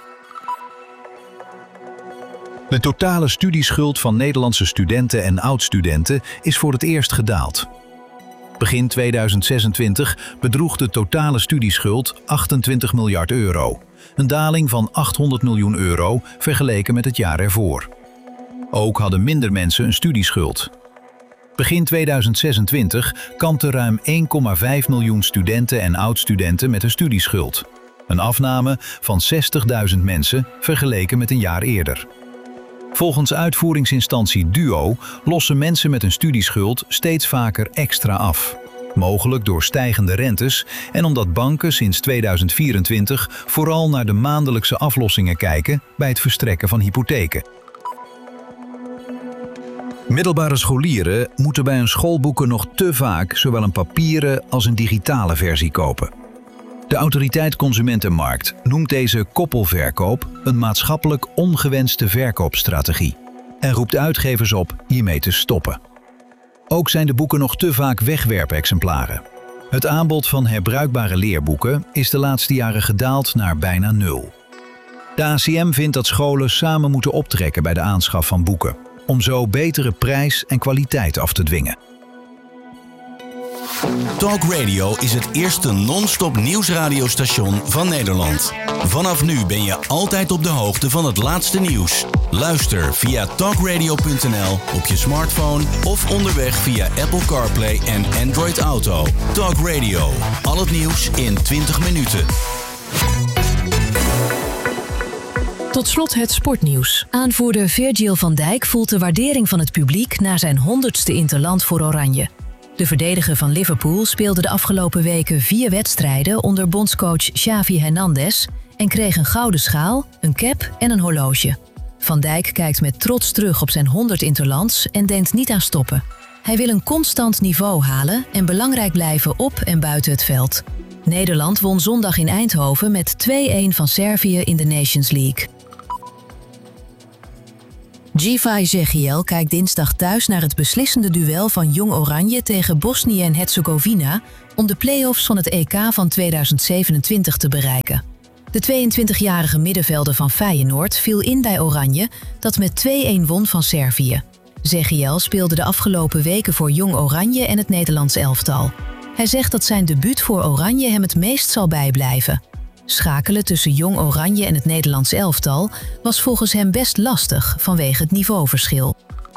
De totale studieschuld van Nederlandse studenten en oud-studenten is voor het eerst gedaald. Begin tweeduizend zesentwintig bedroeg de totale studieschuld achtentwintig miljard euro, een daling van achthonderd miljoen euro vergeleken met het jaar ervoor. Ook hadden minder mensen een studieschuld. Begin tweeduizend zesentwintig kampten ruim één komma vijf miljoen studenten en oud-studenten met een studieschuld. Een afname van zestigduizend mensen vergeleken met een jaar eerder. Volgens uitvoeringsinstantie Duo lossen mensen met een studieschuld steeds vaker extra af. Mogelijk door stijgende rentes en omdat banken sinds tweeduizend vierentwintig vooral naar de maandelijkse aflossingen kijken bij het verstrekken van hypotheken. Middelbare scholieren moeten bij hun schoolboeken nog te vaak zowel een papieren als een digitale versie kopen. De Autoriteit Consumentenmarkt noemt deze koppelverkoop een maatschappelijk ongewenste verkoopstrategie en roept uitgevers op hiermee te stoppen. Ook zijn de boeken nog te vaak wegwerpexemplaren. Het aanbod van herbruikbare leerboeken is de laatste jaren gedaald naar bijna nul. De A C M vindt dat scholen samen moeten optrekken bij de aanschaf van boeken, om zo betere prijs en kwaliteit af te dwingen. Talk Radio is het eerste non-stop nieuwsradiostation van Nederland. Vanaf nu ben je altijd op de hoogte van het laatste nieuws. Luister via talkradio punt n l op je smartphone of onderweg via Apple CarPlay en Android Auto. Talk Radio, al het nieuws in twintig minuten. Tot slot het sportnieuws. Aanvoerder Virgil van Dijk voelt de waardering van het publiek na zijn honderdste interland voor Oranje. De verdediger van Liverpool speelde de afgelopen weken vier wedstrijden onder bondscoach Xavi Hernandez en kreeg een gouden schaal, een cap en een horloge. Van Dijk kijkt met trots terug op zijn honderd interlands en denkt niet aan stoppen. Hij wil een constant niveau halen en belangrijk blijven op en buiten het veld. Nederland won zondag in Eindhoven met twee-een van Servië in de Nations League. Givay Zegiel kijkt dinsdag thuis naar het beslissende duel van Jong Oranje tegen Bosnië en Herzegovina om de play-offs van het E K van tweeduizend zevenentwintig te bereiken. De tweeëntwintigjarige middenvelder van Feyenoord viel in bij Oranje, dat met twee-een won van Servië. Zegiel speelde de afgelopen weken voor Jong Oranje en het Nederlands elftal. Hij zegt dat zijn debuut voor Oranje hem het meest zal bijblijven. Schakelen tussen Jong Oranje en het Nederlands elftal was volgens hem best lastig vanwege het niveauverschil.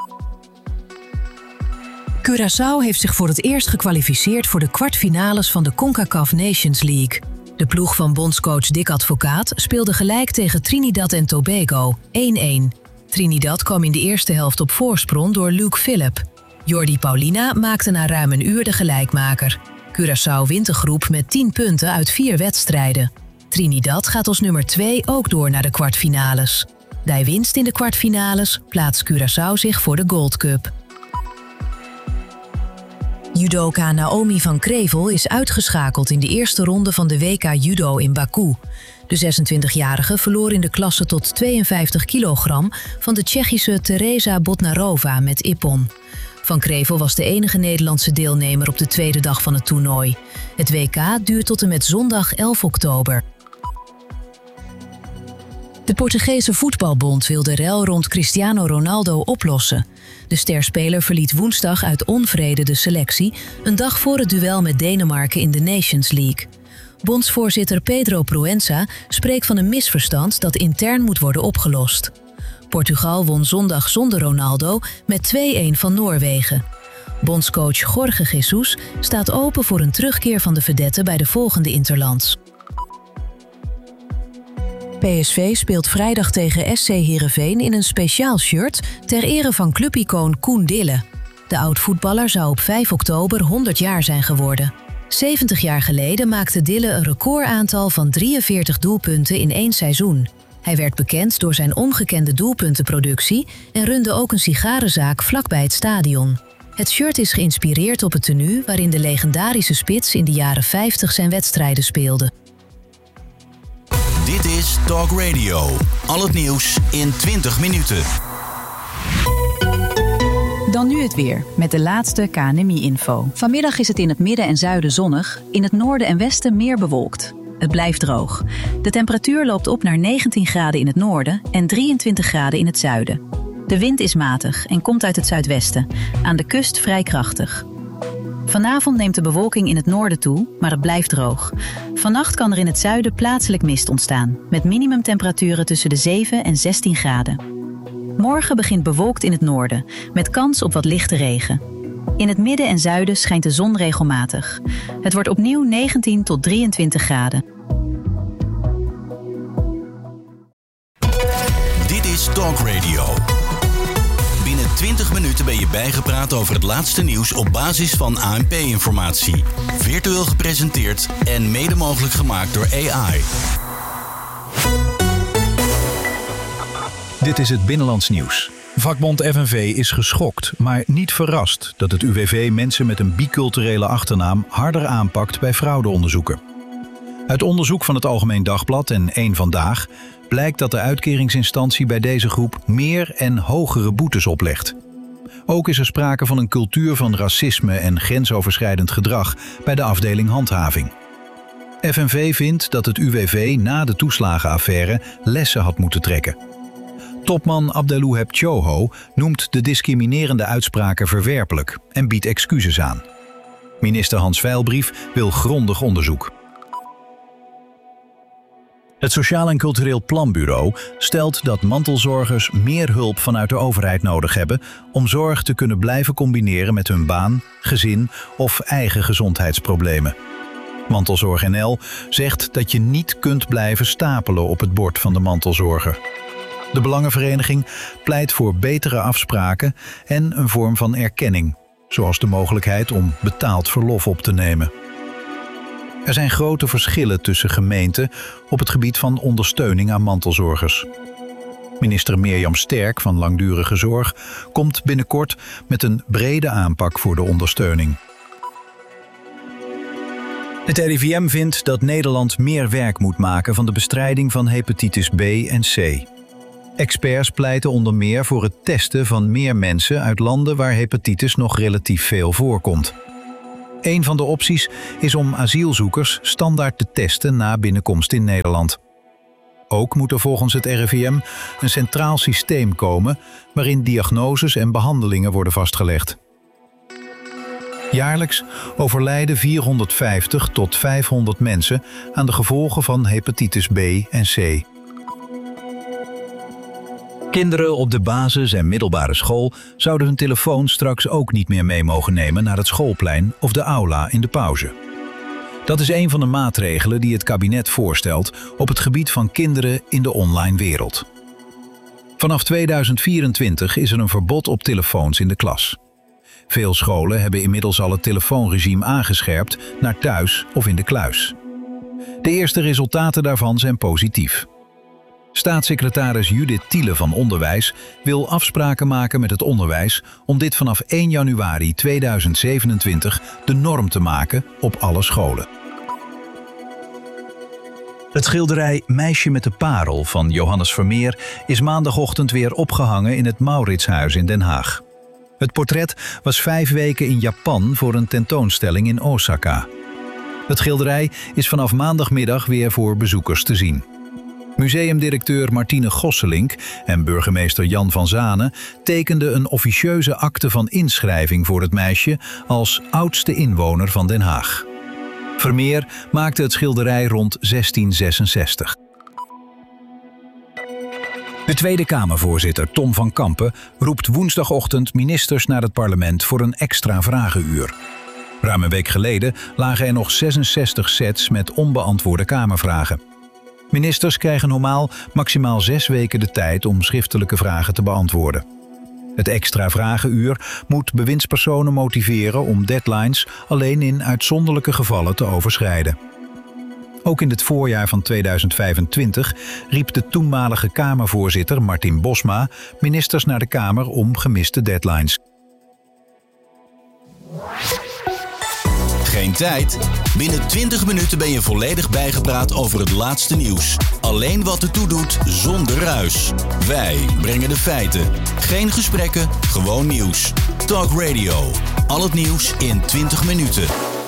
Curaçao heeft zich voor het eerst gekwalificeerd voor de kwartfinales van de CONCACAF Nations League. De ploeg van bondscoach Dick Advocaat speelde gelijk tegen Trinidad en Tobago, één-één. Trinidad kwam in de eerste helft op voorsprong door Luke Phillip. Jordi Paulina maakte na ruim een uur de gelijkmaker. Curaçao wint de groep met tien punten uit vier wedstrijden. Trinidad gaat als nummer twee ook door naar de kwartfinales. Bij winst in de kwartfinales plaatst Curaçao zich voor de Gold Cup. Judoka Naomi van Krevel is uitgeschakeld in de eerste ronde van de W K Judo in Baku. De zesentwintigjarige verloor in de klasse tot tweeënvijftig kilogram van de Tsjechische Teresa Botnarova met ippon. Van Krevel was de enige Nederlandse deelnemer op de tweede dag van het toernooi. Het W K duurt tot en met zondag elf oktober. De Portugese voetbalbond wil de rel rond Cristiano Ronaldo oplossen. De sterspeler verliet woensdag uit onvrede de selectie, een dag voor het duel met Denemarken in de Nations League. Bondsvoorzitter Pedro Proença spreekt van een misverstand dat intern moet worden opgelost. Portugal won zondag zonder Ronaldo met twee-een van Noorwegen. Bondscoach Jorge Jesus staat open voor een terugkeer van de vedette bij de volgende interlands. P S V speelt vrijdag tegen S C Heerenveen in een speciaal shirt ter ere van clubicoon Koen Dille. De oud-voetballer zou op vijf oktober honderd jaar zijn geworden. zeventig jaar geleden maakte Dille een recordaantal van drieënveertig doelpunten in één seizoen. Hij werd bekend door zijn ongekende doelpuntenproductie en runde ook een sigarenzaak vlakbij het stadion. Het shirt is geïnspireerd op het tenue waarin de legendarische spits in de jaren vijftig zijn wedstrijden speelde. Dit is Talk Radio. Al het nieuws in twintig minuten. Dan nu het weer, met de laatste K N M I-info. Vanmiddag is het in het midden en zuiden zonnig, in het noorden en westen meer bewolkt. Het blijft droog. De temperatuur loopt op naar negentien graden in het noorden en drieëntwintig graden in het zuiden. De wind is matig en komt uit het zuidwesten, aan de kust vrij krachtig. Vanavond neemt de bewolking in het noorden toe, maar het blijft droog. Vannacht kan er in het zuiden plaatselijk mist ontstaan, met minimumtemperaturen tussen de zeven en zestien graden. Morgen begint bewolkt in het noorden, met kans op wat lichte regen. In het midden en zuiden schijnt de zon regelmatig. Het wordt opnieuw negentien tot drieëntwintig graden. Dit is Talk Radio. Binnen twintig minuten ben je bijgepraat over het laatste nieuws op basis van A N P-informatie. Virtueel gepresenteerd en mede mogelijk gemaakt door A I. Dit is het Binnenlands Nieuws. Vakbond F N V is geschokt, maar niet verrast dat het U W V mensen met een biculturele achternaam harder aanpakt bij fraudeonderzoeken. Uit onderzoek van het Algemeen Dagblad en één Vandaag blijkt dat de uitkeringsinstantie bij deze groep meer en hogere boetes oplegt. Ook is er sprake van een cultuur van racisme en grensoverschrijdend gedrag bij de afdeling handhaving. F N V vindt dat het U W V na de toeslagenaffaire lessen had moeten trekken. Topman Abdelouheb Choho noemt de discriminerende uitspraken verwerpelijk en biedt excuses aan. Minister Hans Veilbrief wil grondig onderzoek. Het Sociaal en Cultureel Planbureau stelt dat mantelzorgers meer hulp vanuit de overheid nodig hebben om zorg te kunnen blijven combineren met hun baan, gezin of eigen gezondheidsproblemen. Mantelzorg N L zegt dat je niet kunt blijven stapelen op het bord van de mantelzorger. De Belangenvereniging pleit voor betere afspraken en een vorm van erkenning, zoals de mogelijkheid om betaald verlof op te nemen. Er zijn grote verschillen tussen gemeenten op het gebied van ondersteuning aan mantelzorgers. Minister Mirjam Sterk van Langdurige Zorg komt binnenkort met een brede aanpak voor de ondersteuning. Het R I V M vindt dat Nederland meer werk moet maken van de bestrijding van hepatitis B en C. Experts pleiten onder meer voor het testen van meer mensen uit landen waar hepatitis nog relatief veel voorkomt. Een van de opties is om asielzoekers standaard te testen na binnenkomst in Nederland. Ook moet er volgens het R I V M een centraal systeem komen waarin diagnoses en behandelingen worden vastgelegd. Jaarlijks overlijden vierhonderdvijftig tot vijfhonderd mensen aan de gevolgen van hepatitis B en C. Kinderen op de basis- en middelbare school zouden hun telefoon straks ook niet meer mee mogen nemen naar het schoolplein of de aula in de pauze. Dat is een van de maatregelen die het kabinet voorstelt op het gebied van kinderen in de online wereld. Vanaf tweeduizend vierentwintig is er een verbod op telefoons in de klas. Veel scholen hebben inmiddels al het telefoonregime aangescherpt naar thuis of in de kluis. De eerste resultaten daarvan zijn positief. Staatssecretaris Judith Thiele van Onderwijs wil afspraken maken met het onderwijs om dit vanaf één januari tweeduizend zevenentwintig de norm te maken op alle scholen. Het schilderij Meisje met de Parel van Johannes Vermeer is maandagochtend weer opgehangen in het Mauritshuis in Den Haag. Het portret was vijf weken in Japan voor een tentoonstelling in Osaka. Het schilderij is vanaf maandagmiddag weer voor bezoekers te zien. Museumdirecteur Martine Gosselink en burgemeester Jan van Zanen tekenden een officieuze akte van inschrijving voor het meisje als oudste inwoner van Den Haag. Vermeer maakte het schilderij rond zestien zesenzestig. De Tweede Kamervoorzitter Tom van Kampen roept woensdagochtend ministers naar het parlement voor een extra vragenuur. Ruim een week geleden lagen er nog zesenzestig sets met onbeantwoorde Kamervragen. Ministers krijgen normaal maximaal zes weken de tijd om schriftelijke vragen te beantwoorden. Het extra vragenuur moet bewindspersonen motiveren om deadlines alleen in uitzonderlijke gevallen te overschrijden. Ook in het voorjaar van tweeduizend vijfentwintig riep de toenmalige Kamervoorzitter Martin Bosma ministers naar de Kamer om gemiste deadlines. Geen tijd? Binnen twintig minuten ben je volledig bijgepraat over het laatste nieuws. Alleen wat ertoe doet, zonder ruis. Wij brengen de feiten. Geen gesprekken, gewoon nieuws. Talk Radio. Al het nieuws in twintig minuten.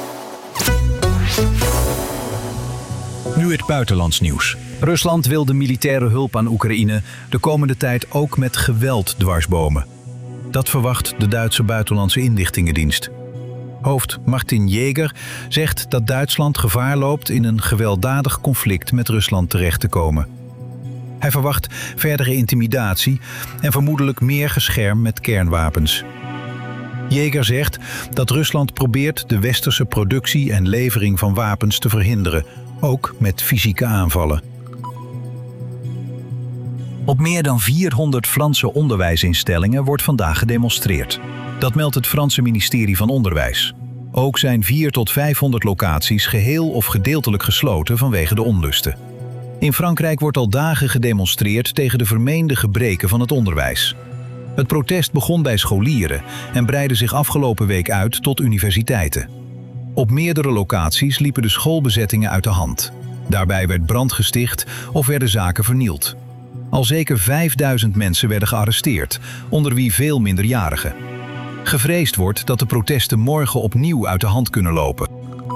Nu het buitenlands nieuws. Rusland wil de militaire hulp aan Oekraïne de komende tijd ook met geweld dwarsbomen. Dat verwacht de Duitse Buitenlandse Inlichtingendienst. Hoofd Martin Jäger zegt dat Duitsland gevaar loopt in een gewelddadig conflict met Rusland terecht te komen. Hij verwacht verdere intimidatie en vermoedelijk meer gescherm met kernwapens. Jäger zegt dat Rusland probeert de westerse productie en levering van wapens te verhinderen, ook met fysieke aanvallen. Op meer dan vierhonderd Franse onderwijsinstellingen wordt vandaag gedemonstreerd. Dat meldt het Franse ministerie van Onderwijs. Ook zijn vierhonderd tot vijfhonderd locaties geheel of gedeeltelijk gesloten vanwege de onlusten. In Frankrijk wordt al dagen gedemonstreerd tegen de vermeende gebreken van het onderwijs. Het protest begon bij scholieren en breidde zich afgelopen week uit tot universiteiten. Op meerdere locaties liepen de schoolbezettingen uit de hand. Daarbij werd brand gesticht of werden zaken vernield. Al zeker vijfduizend mensen werden gearresteerd, onder wie veel minderjarigen. Gevreesd wordt dat de protesten morgen opnieuw uit de hand kunnen lopen.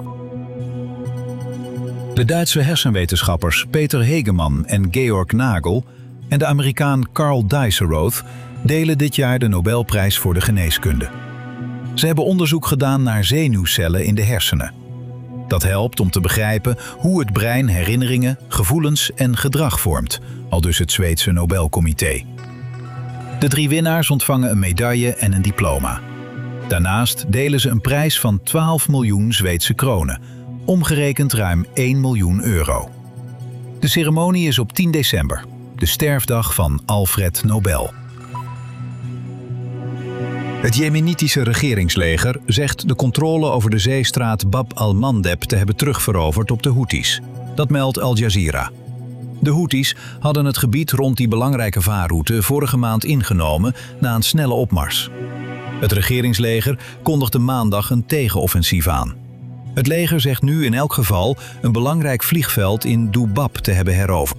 De Duitse hersenwetenschappers Peter Hegemann en Georg Nagel en de Amerikaan Carl Dijsselroth delen dit jaar de Nobelprijs voor de geneeskunde. Ze hebben onderzoek gedaan naar zenuwcellen in de hersenen. Dat helpt om te begrijpen hoe het brein herinneringen, gevoelens en gedrag vormt, aldus het Zweedse Nobelcomité. De drie winnaars ontvangen een medaille en een diploma. Daarnaast delen ze een prijs van twaalf miljoen Zweedse kronen, omgerekend ruim één miljoen euro. De ceremonie is op tien december, de sterfdag van Alfred Nobel. Het Jemenitische regeringsleger zegt de controle over de zeestraat Bab al-Mandeb te hebben terugveroverd op de Houthis. Dat meldt Al Jazeera. De Houthis hadden het gebied rond die belangrijke vaarroute vorige maand ingenomen na een snelle opmars. Het regeringsleger kondigde maandag een tegenoffensief aan. Het leger zegt nu in elk geval een belangrijk vliegveld in Dubab te hebben heroverd.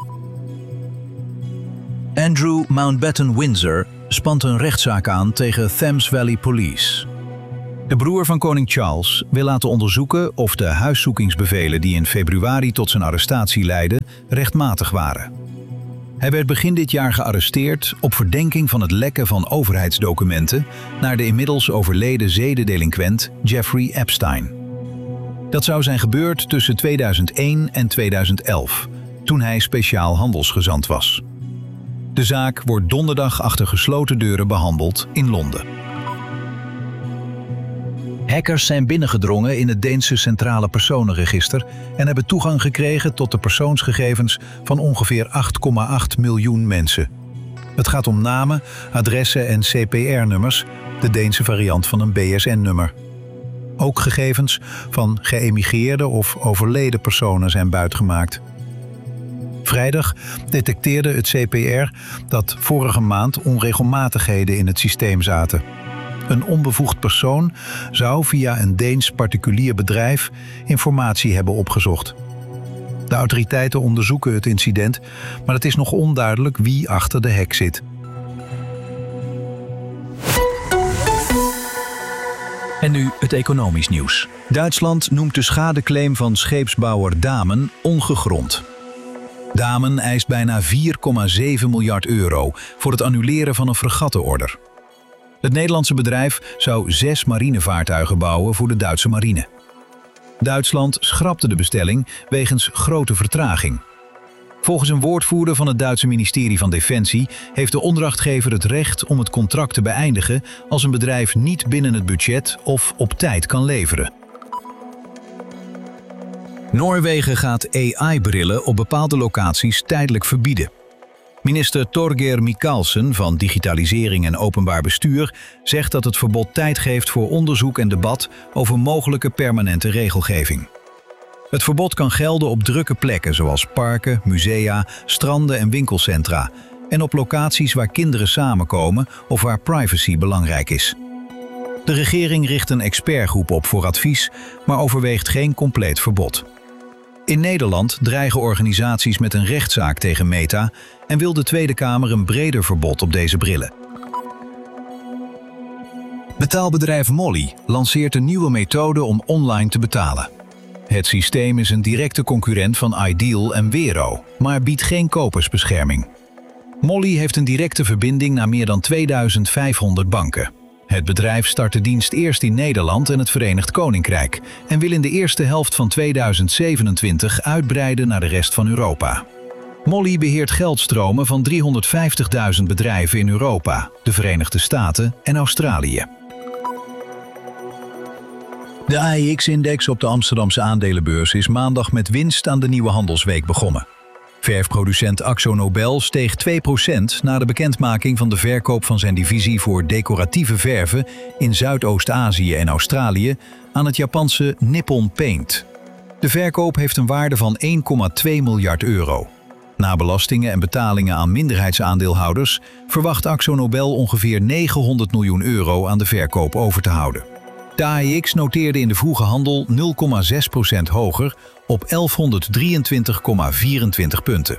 Andrew Mountbatten Windsor spant een rechtszaak aan tegen Thames Valley Police. De broer van koning Charles wil laten onderzoeken of de huiszoekingsbevelen die in februari tot zijn arrestatie leidden rechtmatig waren. Hij werd begin dit jaar gearresteerd op verdenking van het lekken van overheidsdocumenten naar de inmiddels overleden zedendelinquent Jeffrey Epstein. Dat zou zijn gebeurd tussen tweeduizend één en tweeduizend elf, toen hij speciaal handelsgezant was. De zaak wordt donderdag achter gesloten deuren behandeld in Londen. Hackers zijn binnengedrongen in het Deense Centrale Personenregister en hebben toegang gekregen tot de persoonsgegevens van ongeveer acht komma acht miljoen mensen. Het gaat om namen, adressen en C P R-nummers, de Deense variant van een B S N-nummer. Ook gegevens van geëmigreerde of overleden personen zijn buitgemaakt. Vrijdag detecteerde het C P R dat vorige maand onregelmatigheden in het systeem zaten. Een onbevoegd persoon zou via een Deens particulier bedrijf informatie hebben opgezocht. De autoriteiten onderzoeken het incident, maar het is nog onduidelijk wie achter de hack zit. En nu het economisch nieuws. Duitsland noemt de schadeclaim van scheepsbouwer Damen ongegrond. Damen eist bijna vier komma zeven miljard euro voor het annuleren van een fregattenorder. Het Nederlandse bedrijf zou zes marinevaartuigen bouwen voor de Duitse marine. Duitsland schrapte de bestelling wegens grote vertraging. Volgens een woordvoerder van het Duitse ministerie van Defensie heeft de opdrachtgever het recht om het contract te beëindigen als een bedrijf niet binnen het budget of op tijd kan leveren. Noorwegen gaat A I-brillen op bepaalde locaties tijdelijk verbieden. Minister Torgeir Micaelsen van Digitalisering en Openbaar Bestuur zegt dat het verbod tijd geeft voor onderzoek en debat over mogelijke permanente regelgeving. Het verbod kan gelden op drukke plekken zoals parken, musea, stranden en winkelcentra en op locaties waar kinderen samenkomen of waar privacy belangrijk is. De regering richt een expertgroep op voor advies, maar overweegt geen compleet verbod. In Nederland dreigen organisaties met een rechtszaak tegen Meta en wil de Tweede Kamer een breder verbod op deze brillen. Betaalbedrijf Mollie lanceert een nieuwe methode om online te betalen. Het systeem is een directe concurrent van Ideal en Wero, maar biedt geen kopersbescherming. Mollie heeft een directe verbinding naar meer dan tweeduizend vijfhonderd banken. Het bedrijf start de dienst eerst in Nederland en het Verenigd Koninkrijk en wil in de eerste helft van tweeduizend zevenentwintig uitbreiden naar de rest van Europa. Mollie beheert geldstromen van driehonderdvijftigduizend bedrijven in Europa, de Verenigde Staten en Australië. De A E X-index op de Amsterdamse aandelenbeurs is maandag met winst aan de nieuwe handelsweek begonnen. Verfproducent AkzoNobel steeg twee procent na de bekendmaking van de verkoop van zijn divisie voor decoratieve verven in Zuidoost-Azië en Australië aan het Japanse Nippon Paint. De verkoop heeft een waarde van één komma twee miljard euro. Na belastingen en betalingen aan minderheidsaandeelhouders verwacht AkzoNobel ongeveer negenhonderd miljoen euro aan de verkoop over te houden. De A E X noteerde in de vroege handel nul komma zes procent hoger op elfhonderddrieëntwintig komma vierentwintig punten.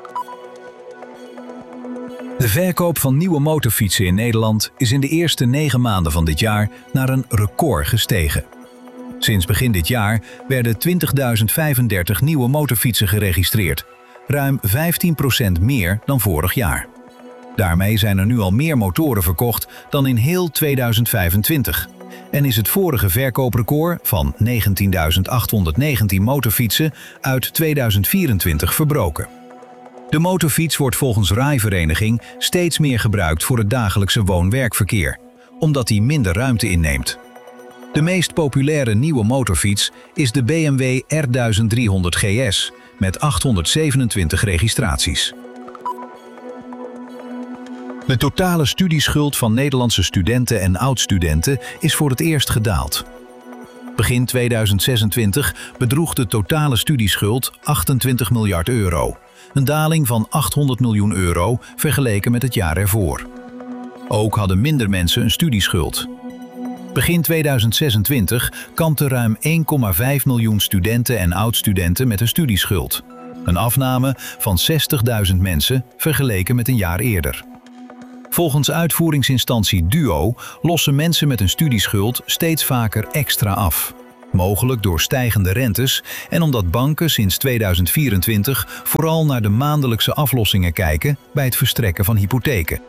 De verkoop van nieuwe motorfietsen in Nederland is in de eerste negen maanden van dit jaar naar een record gestegen. Sinds begin dit jaar werden twintigduizend vijfendertig nieuwe motorfietsen geregistreerd, ruim vijftien procent meer dan vorig jaar. Daarmee zijn er nu al meer motoren verkocht dan in heel tweeduizend vijfentwintig. En is het vorige verkooprecord van negentienduizend achthonderdnegentien motorfietsen uit tweeduizend vierentwintig verbroken. De motorfiets wordt volgens Rijvereniging steeds meer gebruikt voor het dagelijkse woon-werkverkeer, omdat die minder ruimte inneemt. De meest populaire nieuwe motorfiets is de B M W R driehonderd G S met achthonderdzevenentwintig registraties. De totale studieschuld van Nederlandse studenten en oud-studenten is voor het eerst gedaald. Begin tweeduizend zesentwintig bedroeg de totale studieschuld achtentwintig miljard euro. Een daling van achthonderd miljoen euro vergeleken met het jaar ervoor. Ook hadden minder mensen een studieschuld. Begin tweeduizend zesentwintig kampten ruim één komma vijf miljoen studenten en oud-studenten met een studieschuld. Een afname van zestigduizend mensen vergeleken met een jaar eerder. Volgens uitvoeringsinstantie Duo lossen mensen met een studieschuld steeds vaker extra af. Mogelijk door stijgende rentes en omdat banken sinds tweeduizend vierentwintig vooral naar de maandelijkse aflossingen kijken bij het verstrekken van hypotheken.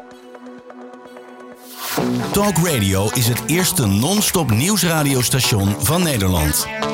Talk Radio is het eerste non-stop nieuwsradiostation van Nederland.